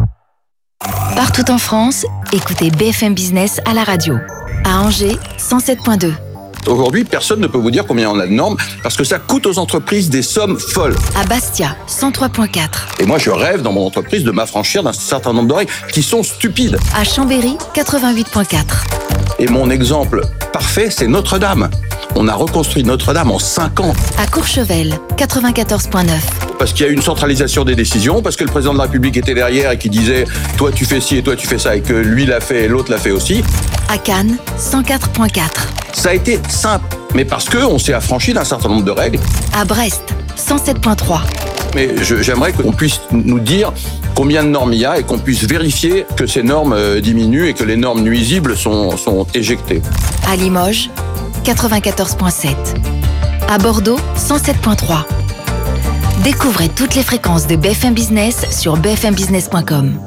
Partout en France, écoutez BFM Business à la radio. À Angers, 107.2. Aujourd'hui, personne ne peut vous dire combien on a de normes parce que ça coûte aux entreprises des sommes folles. À Bastia, 103.4. Et moi, je rêve dans mon entreprise de m'affranchir d'un certain nombre de règles qui sont stupides. À Chambéry, 88.4. Et mon exemple parfait, c'est Notre-Dame. On a reconstruit Notre-Dame en 5 ans. À Courchevel, 94.9. Parce qu'il y a eu une centralisation des décisions, parce que le président de la République était derrière et qui disait « toi tu fais ci et toi tu fais ça » et que lui l'a fait et l'autre l'a fait aussi. À Cannes, 104.4. Ça a été simple, mais parce qu'on s'est affranchi d'un certain nombre de règles. À Brest, 107.3. Mais j'aimerais qu'on puisse nous dire combien de normes il y a et qu'on puisse vérifier que ces normes diminuent et que les normes nuisibles sont éjectées. À Limoges, 94.7. À Bordeaux, 107.3. Découvrez toutes les fréquences de BFM Business sur bfmbusiness.com.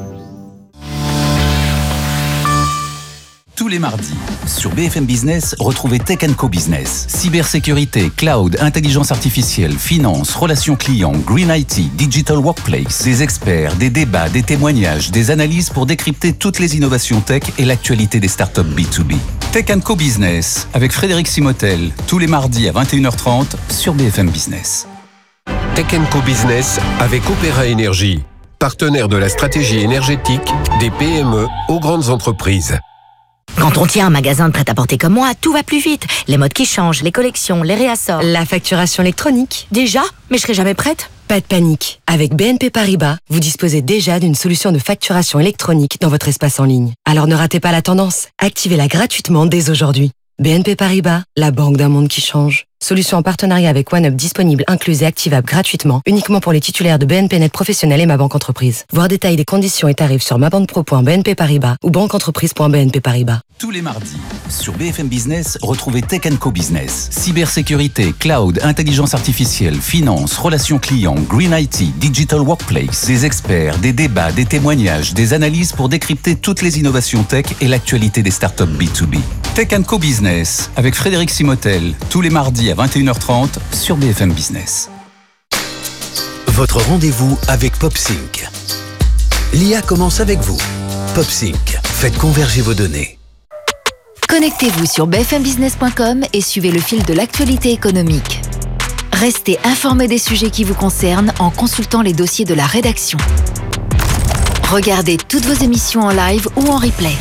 Tous les mardis, sur BFM Business, retrouvez Tech & Co Business. Cybersécurité, cloud, intelligence artificielle, finance, relations clients, green IT, digital workplace. Des experts, des débats, des témoignages, des analyses pour décrypter toutes les innovations tech et l'actualité des startups B2B. Tech & Co Business, avec Frédéric Simotel, tous les mardis à 21h30 sur BFM Business. Tech & Co Business avec Opéra Énergie, partenaire de la stratégie énergétique des PME aux grandes entreprises. Quand on tient un magasin de prêt-à-porter comme moi, tout va plus vite. Les modes qui changent, les collections, les réassorts. La facturation électronique. Déjà ? Mais je serai jamais prête. Pas de panique. Avec BNP Paribas, vous disposez déjà d'une solution de facturation électronique dans votre espace en ligne. Alors ne ratez pas la tendance. Activez-la gratuitement dès aujourd'hui. BNP Paribas, la banque d'un monde qui change. Solution en partenariat avec OneUp disponible, incluse et activable gratuitement, uniquement pour les titulaires de BNP Net Professionnel et Ma Banque Entreprise. Voir détails des conditions et tarifs sur mabanquepro.bnp Paribas ou banqueentreprise.bnp Paribas. Tous les mardis, sur BFM Business, retrouvez Tech Co Business. Cybersécurité, cloud, intelligence artificielle, finance, relations clients, Green IT, Digital Workplace. Des experts, des débats, des témoignages, des analyses pour décrypter toutes les innovations tech et l'actualité des startups B2B. Tech Co Business, avec Frédéric Simotel, tous les mardis à 21h30 sur BFM Business. Votre rendez-vous avec PopSync. L'IA commence avec vous. PopSync, faites converger vos données. Connectez-vous sur bfmbusiness.com et suivez le fil de l'actualité économique. Restez informé des sujets qui vous concernent en consultant les dossiers de la rédaction. Regardez toutes vos émissions en live ou en replay.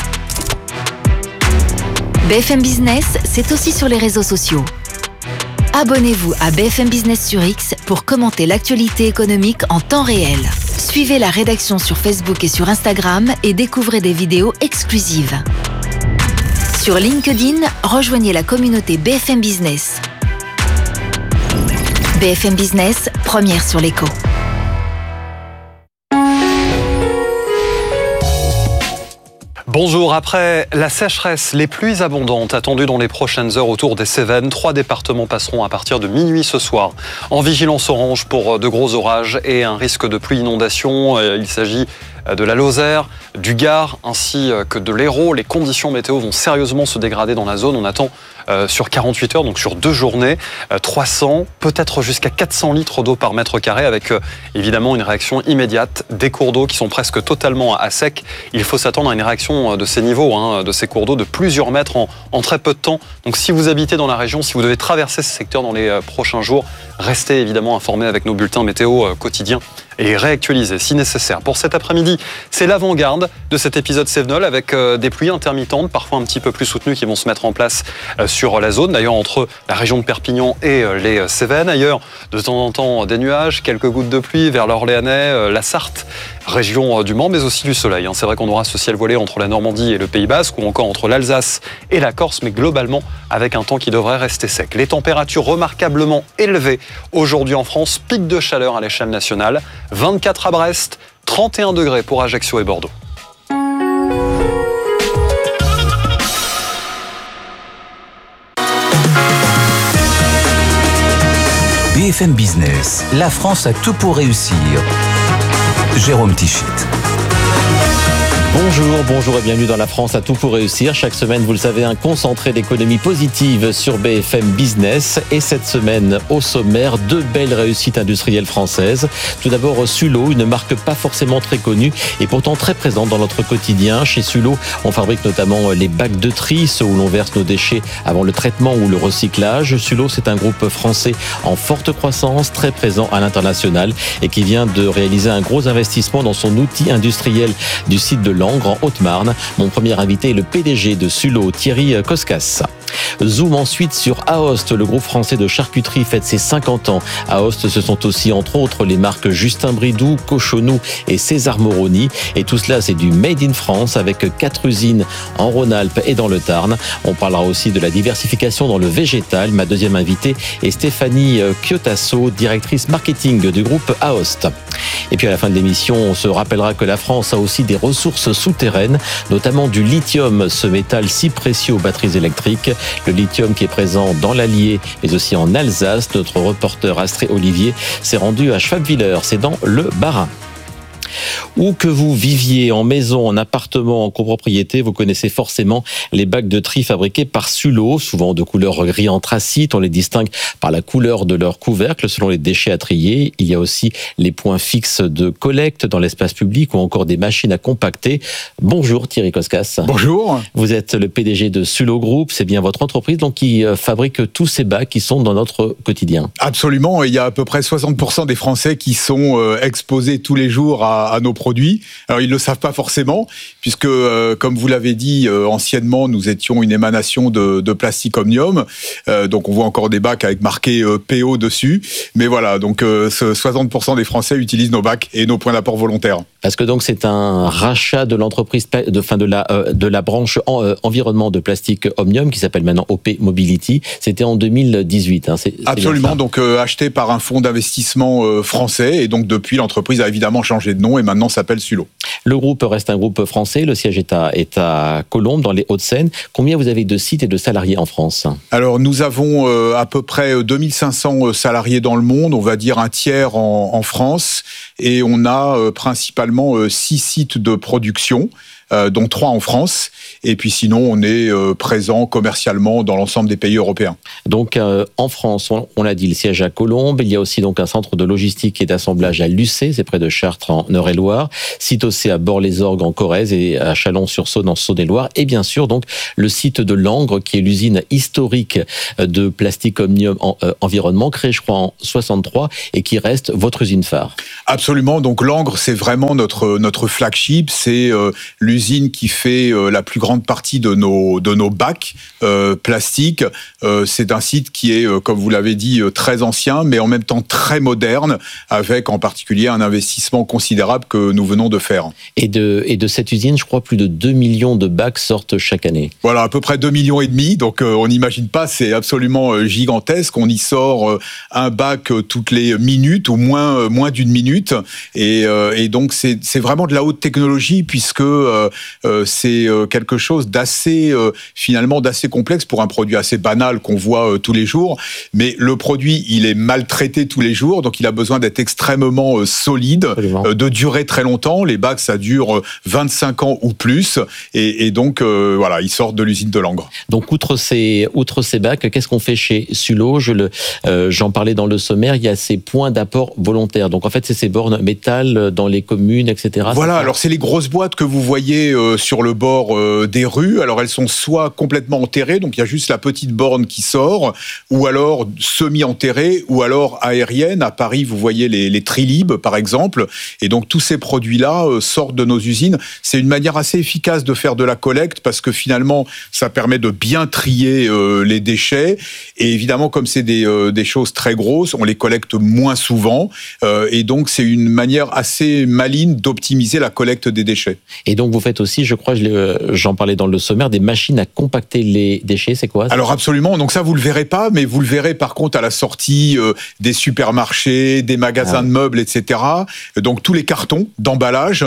BFM Business, c'est aussi sur les réseaux sociaux. Abonnez-vous à BFM Business sur X pour commenter l'actualité économique en temps réel. Suivez la rédaction sur Facebook et sur Instagram et découvrez des vidéos exclusives. Sur LinkedIn, rejoignez la communauté BFM Business. BFM Business, première sur l'écho. Bonjour, après la sécheresse, les pluies abondantes attendues dans les prochaines heures autour des Cévennes, 3 départements passeront à partir de minuit ce soir en vigilance orange pour de gros orages et un risque de pluie inondation. Il s'agit de la Lozère, du Gard ainsi que de l'Hérault. Les conditions météo vont sérieusement se dégrader dans la zone. On attend sur 48 heures, donc sur 2 journées, 300, peut-être jusqu'à 400 litres d'eau par mètre carré avec évidemment une réaction immédiate des cours d'eau qui sont presque totalement à sec. Il faut s'attendre à une réaction de ces niveaux, de ces cours d'eau de plusieurs mètres en très peu de temps. Donc si vous habitez dans la région, si vous devez traverser ce secteur dans les prochains jours, restez évidemment informés avec nos bulletins météo quotidiens et réactualisés si nécessaire. Pour cet après-midi, c'est l'avant-garde de cet épisode Cévenol avec des pluies intermittentes, parfois un petit peu plus soutenues, qui vont se mettre en place sur la zone, d'ailleurs entre la région de Perpignan et les Cévennes. Ailleurs, de temps en temps, des nuages, quelques gouttes de pluie vers l'Orléanais, la Sarthe, région du Mans, mais aussi du soleil. C'est vrai qu'on aura ce ciel voilé entre la Normandie et le Pays Basque, ou encore entre l'Alsace et la Corse, mais globalement avec un temps qui devrait rester sec. Les températures remarquablement élevées aujourd'hui en France, pic de chaleur à l'échelle nationale, 24 à Brest, 31 degrés pour Ajaccio et Bordeaux. BFM Business, la France a tout pour réussir. Jérôme Tichit. Bonjour et bienvenue dans La France a tout pour réussir. Chaque semaine, vous le savez, un concentré d'économie positive sur BFM Business. Et cette semaine, au sommaire, 2 belles réussites industrielles françaises. Tout d'abord, Sullo, une marque pas forcément très connue et pourtant très présente dans notre quotidien. Chez Sullo, on fabrique notamment les bacs de tri, ceux où l'on verse nos déchets avant le traitement ou le recyclage. Sullo, c'est un groupe français en forte croissance, très présent à l'international et qui vient de réaliser un gros investissement dans son outil industriel du site de Langres, en Haute-Marne. Mon premier invité est le PDG de Sullo, Thierry Koskas. Zoom ensuite sur Aoste, le groupe français de charcuterie fête ses 50 ans. Aoste, ce sont aussi entre autres les marques Justin Bridou, Cochonou et César Moroni. Et tout cela, c'est du Made in France avec 4 usines en Rhône-Alpes et dans le Tarn. On parlera aussi de la diversification dans le végétal. Ma deuxième invitée est Stéphanie Chiotasso, directrice marketing du groupe Aoste. Et puis à la fin de l'émission, on se rappellera que la France a aussi des ressources souterraines, notamment du lithium, ce métal si précieux aux batteries électriques. Le lithium qui est présent dans l'Allier, mais aussi en Alsace. Notre reporter Astrée Olivier s'est rendu à Schwabwiller, c'est dans le Bas-Rhin. Où que vous viviez, en maison, en appartement, en copropriété, vous connaissez forcément les bacs de tri fabriqués par Sullo, souvent de couleur gris anthracite. On les distingue par la couleur de leur couvercle selon les déchets à trier. Il y a aussi les points fixes de collecte dans l'espace public ou encore des machines à compacter. Bonjour Thierry Koskas. Bonjour. Vous êtes le PDG de Sullo Group, c'est bien votre entreprise donc qui fabrique tous ces bacs qui sont dans notre quotidien. Absolument, il y a à peu près 60% des Français qui sont exposés tous les jours à nos produits. Alors, ils ne le savent pas forcément, puisque, comme vous l'avez dit, anciennement, nous étions une émanation de plastique omnium. Donc, on voit encore des bacs avec marqué PO dessus. Mais voilà, donc 60% des Français utilisent nos bacs et nos points d'apport volontaires. Parce que donc c'est un rachat de l'entreprise de la branche environnement de Plastic Omnium qui s'appelle maintenant OP Mobility. C'était en 2018. Absolument. Donc acheté par un fonds d'investissement français et donc depuis l'entreprise a évidemment changé de nom et maintenant s'appelle Sulo. Le groupe reste un groupe français. Le siège est à Colombes dans les Hauts-de-Seine. Combien vous avez de sites et de salariés en France? Alors nous avons à peu près 2500 salariés dans le monde. On va dire un tiers en France et on a principalement 6 sites de production, dont 3 en France. Et puis sinon, on est présent commercialement dans l'ensemble des pays européens. Donc en France, on l'a dit, le siège à Colombes. Il y a aussi donc un centre de logistique et d'assemblage à Lucé, c'est près de Chartres en Eure-et-Loire. Site aussi à Bord-les-Orgues en Corrèze et à Chalon-sur-Saône en Saône-et-Loire. Et bien sûr, donc le site de Langres, qui est l'usine historique de Plastic Omnium Environnement, créée je crois en 63 et qui reste votre usine phare. Absolument. Donc Langres, c'est vraiment notre flagship. C'est l'usine qui fait la plus grande partie de nos bacs plastiques. C'est un site qui est, comme vous l'avez dit, très ancien, mais en même temps très moderne, avec en particulier un investissement considérable que nous venons de faire. Et de cette usine, je crois, plus de 2 millions de bacs sortent chaque année. Voilà, à peu près 2,5 millions. Donc on n'imagine pas, c'est absolument gigantesque. On y sort un bac toutes les minutes, ou moins d'une minute. Et donc c'est vraiment de la haute technologie, puisque c'est quelque chose d'assez complexe pour un produit assez banal qu'on voit tous les jours. Mais le produit, il est maltraité tous les jours, donc il a besoin d'être extrêmement solide, de durer très longtemps. Les bacs, ça dure 25 ans ou plus. Et donc, voilà, ils sortent de l'usine de Langres. Donc, outre ces bacs, qu'est-ce qu'on fait chez Sulo? J'en parlais dans le sommaire, il y a ces points d'apport volontaires. Donc, en fait, c'est ces bornes métal dans les communes, etc. Voilà, alors c'est les grosses boîtes que vous voyez sur le bord des rues. Alors, elles sont soit complètement enterrées, donc il y a juste la petite borne qui sort, ou alors semi-enterrées, ou alors aériennes. À Paris, vous voyez les Trilib, par exemple. Et donc, tous ces produits-là sortent de nos usines. C'est une manière assez efficace de faire de la collecte, parce que finalement, ça permet de bien trier les déchets. Et évidemment, comme c'est des choses très grosses, on les collecte moins souvent. Et donc, c'est une manière assez maligne d'optimiser la collecte des déchets. Et donc, vous faites aussi, je crois, j'en parlais dans le sommaire, des machines à compacter les déchets. C'est quoi? Alors, absolument. Donc ça, vous le verrez pas, mais vous le verrez par contre à la sortie des supermarchés, des magasins de meubles, etc. Donc, tous les cartons d'emballage,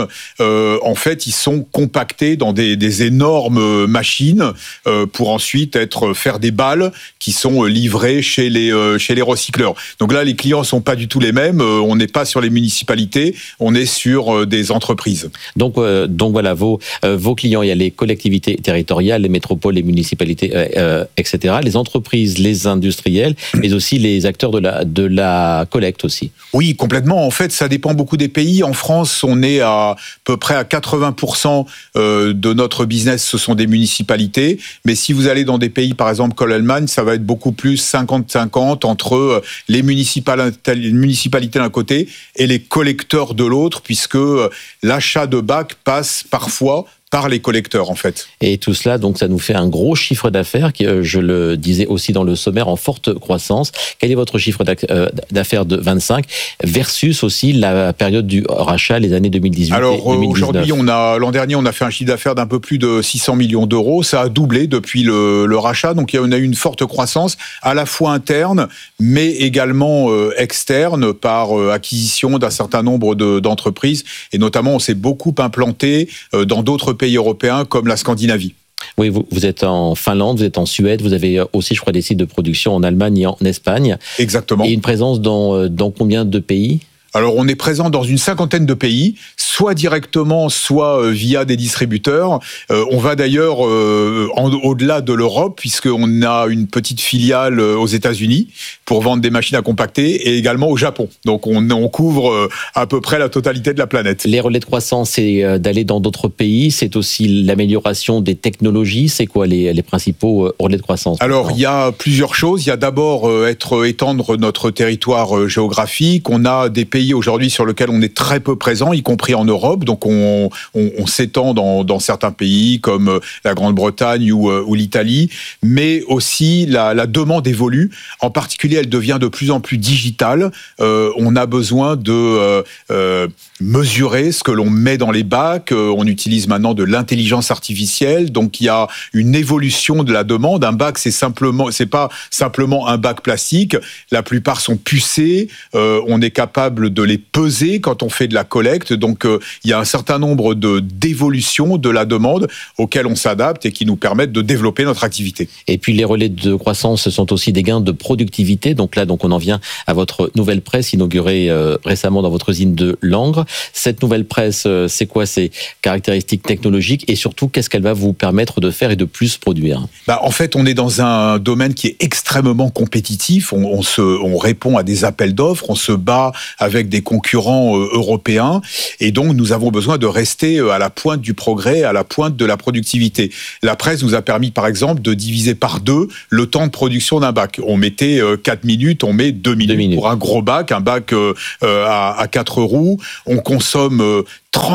en fait, ils sont compactés dans des énormes machines pour ensuite faire des balles qui sont livrées chez les recycleurs. Donc là, les clients sont pas du tout les mêmes. On n'est pas sur les municipalités, on est sur des entreprises. Donc voilà, vos clients, il y a les collectivités territoriales, les métropoles, les municipalités, etc. Les entreprises, les industriels, mais aussi les acteurs de la collecte aussi. Oui, complètement. En fait, ça dépend beaucoup des pays. En France, on est à peu près à 80% de notre business, ce sont des municipalités. Mais si vous allez dans des pays, par exemple, comme l'Allemagne, ça va être beaucoup plus 50-50 entre les municipalités d'un côté et les collecteurs de l'autre, puisque l'achat de bacs passe parfois par les collecteurs, en fait. Et tout cela, donc, ça nous fait un gros chiffre d'affaires, qui, je le disais aussi dans le sommaire, en forte croissance. Quel est votre chiffre d'affaires de 25 versus aussi la période du rachat, les années 2018 Alors, et 2019? Aujourd'hui, l'an dernier, on a fait un chiffre d'affaires d'un peu plus de 600 millions d'euros. Ça a doublé depuis le rachat. Donc, on a eu une forte croissance, à la fois interne, mais également externe, par acquisition d'un certain nombre d'entreprises. Et notamment, on s'est beaucoup implanté dans d'autres pays européens comme la Scandinavie. Oui, vous êtes en Finlande, vous êtes en Suède, vous avez aussi, je crois, des sites de production en Allemagne et en Espagne. Exactement. Et une présence dans combien de pays ? Alors, on est présent dans une 50aine de pays, soit directement, soit via des distributeurs. On va d'ailleurs au-delà de l'Europe, puisqu'on a une petite filiale aux États-Unis pour vendre des machines à compacter, et également au Japon. Donc, on couvre à peu près la totalité de la planète. Les relais de croissance, c'est d'aller dans d'autres pays, c'est aussi l'amélioration des technologies. C'est quoi les principaux relais de croissance? Alors, il y a plusieurs choses. Il y a d'abord étendre notre territoire géographique. On a des pays pays aujourd'hui sur lequel on est très peu présent, y compris en Europe. Donc on s'étend dans certains pays comme la Grande-Bretagne ou l'Italie, mais aussi la demande évolue. En particulier, elle devient de plus en plus digitale. On a besoin de mesurer ce que l'on met dans les bacs. On utilise maintenant de l'intelligence artificielle. Donc il y a une évolution de la demande. Un bac, c'est pas simplement un bac plastique. La plupart sont pucés. On est capable de les peser quand on fait de la collecte. Donc il y a un certain nombre d'évolutions de la demande auxquelles on s'adapte et qui nous permettent de développer notre activité. Et puis les relais de croissance sont aussi des gains de productivité. Donc là, on en vient à votre nouvelle presse inaugurée récemment dans votre usine de Langres. Cette nouvelle presse, c'est quoi ses caractéristiques technologiques et surtout, qu'est-ce qu'elle va vous permettre de faire et de plus produire? En fait, on est dans un domaine qui est extrêmement compétitif. On répond à des appels d'offres, on se bat avec des concurrents européens et donc nous avons besoin de rester à la pointe du progrès, à la pointe de la productivité. La presse nous a permis, par exemple, de diviser par 2 le temps de production d'un bac. On mettait 4 minutes, on met 2 minutes. Pour un gros bac, un bac à 4 roues. On consomme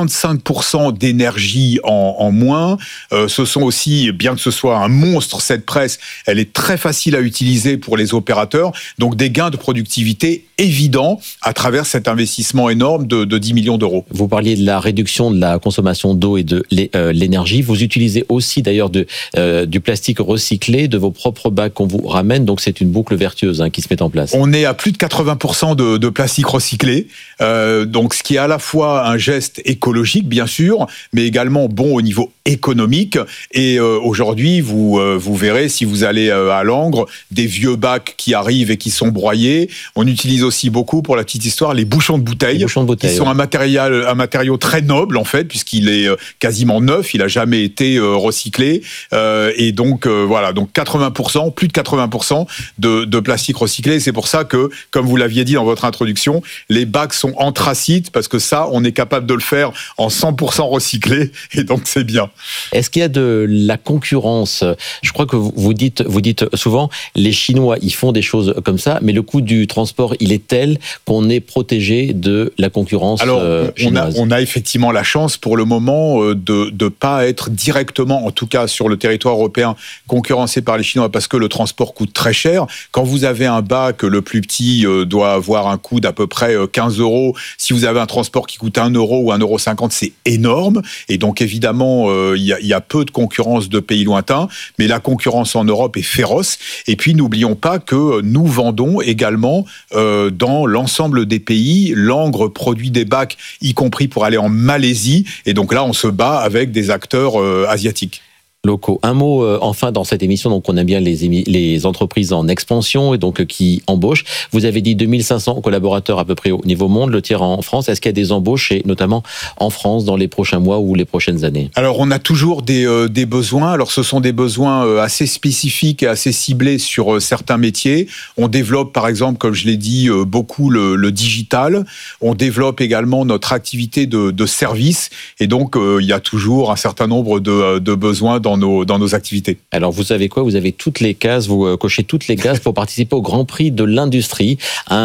35% d'énergie en moins. Ce sont aussi, bien que ce soit un monstre, cette presse, elle est très facile à utiliser pour les opérateurs. Donc des gains de productivité évidents à travers cet investissement énorme de 10 millions d'euros. Vous parliez de la réduction de la consommation d'eau et de l'énergie. Vous utilisez aussi d'ailleurs du plastique recyclé, de vos propres bacs qu'on vous ramène. Donc c'est une boucle vertueuse qui se met en place. On est à plus de 80% de plastique recyclé. Donc ce qui est à la fois un geste écologique, bien sûr, mais également bon au niveau économique. Et aujourd'hui, vous verrez, si vous allez à Langres, des vieux bacs qui arrivent et qui sont broyés. On utilise aussi beaucoup, pour la petite histoire, les bouchons de bouteilles, qui sont un matériau très noble, en fait, puisqu'il est quasiment neuf, il n'a jamais été recyclé. Et donc, voilà, donc 80%, plus de 80% de plastique recyclé. C'est pour ça que, comme vous l'aviez dit dans votre introduction, les bacs sont anthracite, parce que ça, on est capable de le faire en 100% recyclé, et donc c'est bien. Est-ce qu'il y a de la concurrence? Je crois que vous dites souvent, les Chinois, ils font des choses comme ça, mais le coût du transport, il est tel qu'on est protégé de la concurrence chinoise. On a effectivement la chance pour le moment de ne pas être directement, en tout cas sur le territoire européen, concurrencé par les Chinois, parce que le transport coûte très cher. Quand vous avez un bac, le plus petit doit avoir un coût d'à peu près 15 euros. Si vous avez un transport qui coûte 1 euro ou 1,50 €, c'est énorme. Et donc évidemment, il y a peu de concurrence de pays lointains, mais la concurrence en Europe est féroce. Et puis n'oublions pas que nous vendons également dans l'ensemble des pays. Langres produit des bacs, y compris pour aller en Malaisie. Et donc là, on se bat avec des acteurs asiatiques. Locaux. Un mot enfin dans cette émission, donc on aime bien les entreprises en expansion et donc qui embauchent. Vous avez dit 2500 collaborateurs à peu près au niveau monde, le tiers en France. Est-ce qu'il y a des embauches, et notamment en France, dans les prochains mois ou les prochaines années? Alors on a toujours des besoins. Alors ce sont des besoins assez spécifiques et assez ciblés sur certains métiers. On développe par exemple, comme je l'ai dit, beaucoup le digital. On développe également notre activité de service, et donc il y a toujours un certain nombre de besoins dans nos activités. Alors vous savez quoi, vous avez toutes les cases, vous cochez toutes les cases pour participer au Grand Prix de l'industrie.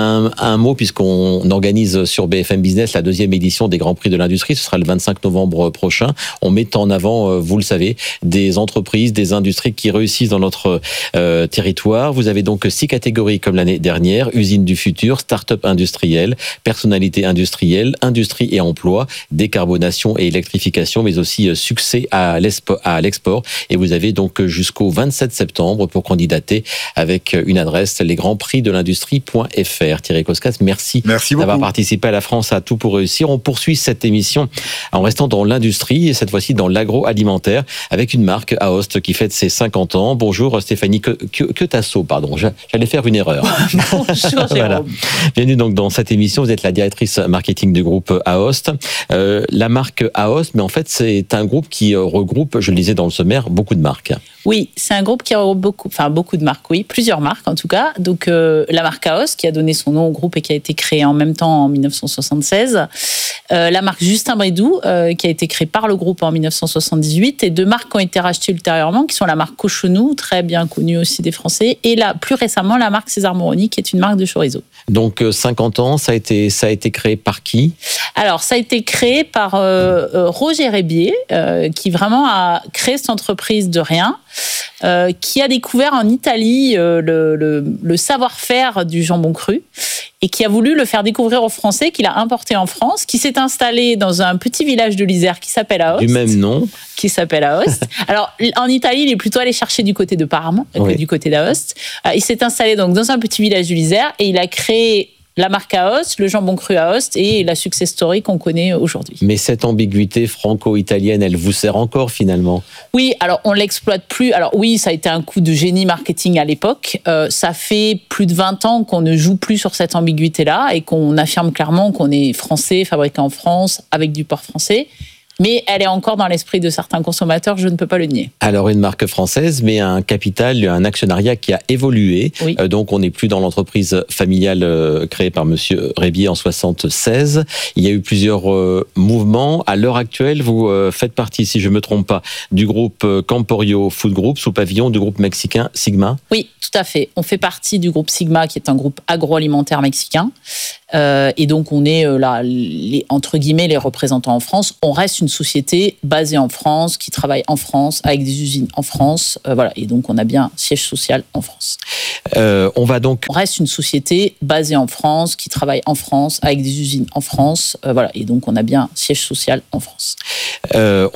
Un mot, puisqu'on organise sur BFM Business la 2e édition des Grands Prix de l'industrie, ce sera le 25 novembre prochain. On met en avant, vous le savez, des entreprises, des industries qui réussissent dans notre territoire. Vous avez donc 6 catégories comme l'année dernière: usine du futur, start-up industrielle, personnalité industrielle, industrie et emploi, décarbonation et électrification, mais aussi succès à l'export. Et vous avez donc jusqu'au 27 septembre pour candidater avec une adresse, lesgrandsprixdelindustrie.fr. Thierry Koskas, merci d'avoir participé à La France a tout pour réussir. On poursuit cette émission en restant dans l'industrie, et cette fois-ci dans l'agroalimentaire, avec une marque, Aoste, qui fête ses 50 ans. Bonjour Stéphanie Quetasso, pardon, j'allais faire une erreur. Bonjour Jérôme. Bienvenue donc dans cette émission. Vous êtes la directrice marketing du groupe Aoste. La marque Aoste, mais en fait c'est un groupe qui regroupe, je le disais dans le sommaire, sommaire beaucoup de marques. Oui, c'est un groupe qui a beaucoup de marques, oui, plusieurs marques en tout cas. Donc la marque AOST qui a donné son nom au groupe et qui a été créée en même temps en 1976. La marque Justin Bridou qui a été créée par le groupe en 1978 et deux marques qui ont été rachetées ultérieurement qui sont la marque Cochonou, très bien connue aussi des Français, et plus récemment la marque César Moroni qui est une marque de chorizo. Donc 50 ans, ça a été créé par qui ? Alors ça a été créé par Roger Rébier qui vraiment a créé cette entreprise de rien. Qui a découvert en Italie le savoir-faire du jambon cru et qui a voulu le faire découvrir aux Français, qu'il a importé en France, qui s'est installé dans un petit village de l'Isère qui s'appelle Aoste. Du même nom. Qui s'appelle Aoste. Alors, en Italie, il est plutôt allé chercher du côté de Parme que du côté d'Aoste. Il s'est installé donc dans un petit village de l'Isère et il a créé la marque AOST, le jambon cru AOST et la success story qu'on connaît aujourd'hui. Mais cette ambiguïté franco-italienne, elle vous sert encore finalement ? Oui, alors on l'exploite plus. Alors oui, ça a été un coup de génie marketing à l'époque. Ça fait plus de 20 ans qu'on ne joue plus sur cette ambiguïté-là et qu'on affirme clairement qu'on est français, fabriqué en France, avec du porc français. Mais elle est encore dans l'esprit de certains consommateurs, je ne peux pas le nier. Alors une marque française, mais un capital, un actionnariat qui a évolué. Oui. Donc on n'est plus dans l'entreprise familiale créée par Monsieur Rébier en 1976. Il y a eu plusieurs mouvements. À l'heure actuelle, vous faites partie, si je ne me trompe pas, du groupe Camporio Food Group, sous pavillon du groupe mexicain Sigma. Oui, tout à fait. On fait partie du groupe Sigma, qui est un groupe agroalimentaire mexicain. Et donc on est entre guillemets les représentants en France. On reste une société basée en France, qui travaille en France, avec des usines en France. Voilà. Et donc on a bien un siège social en France. On reste une société basée en France, qui travaille en France, avec des usines en France. Voilà. Et donc on a bien un siège social en France.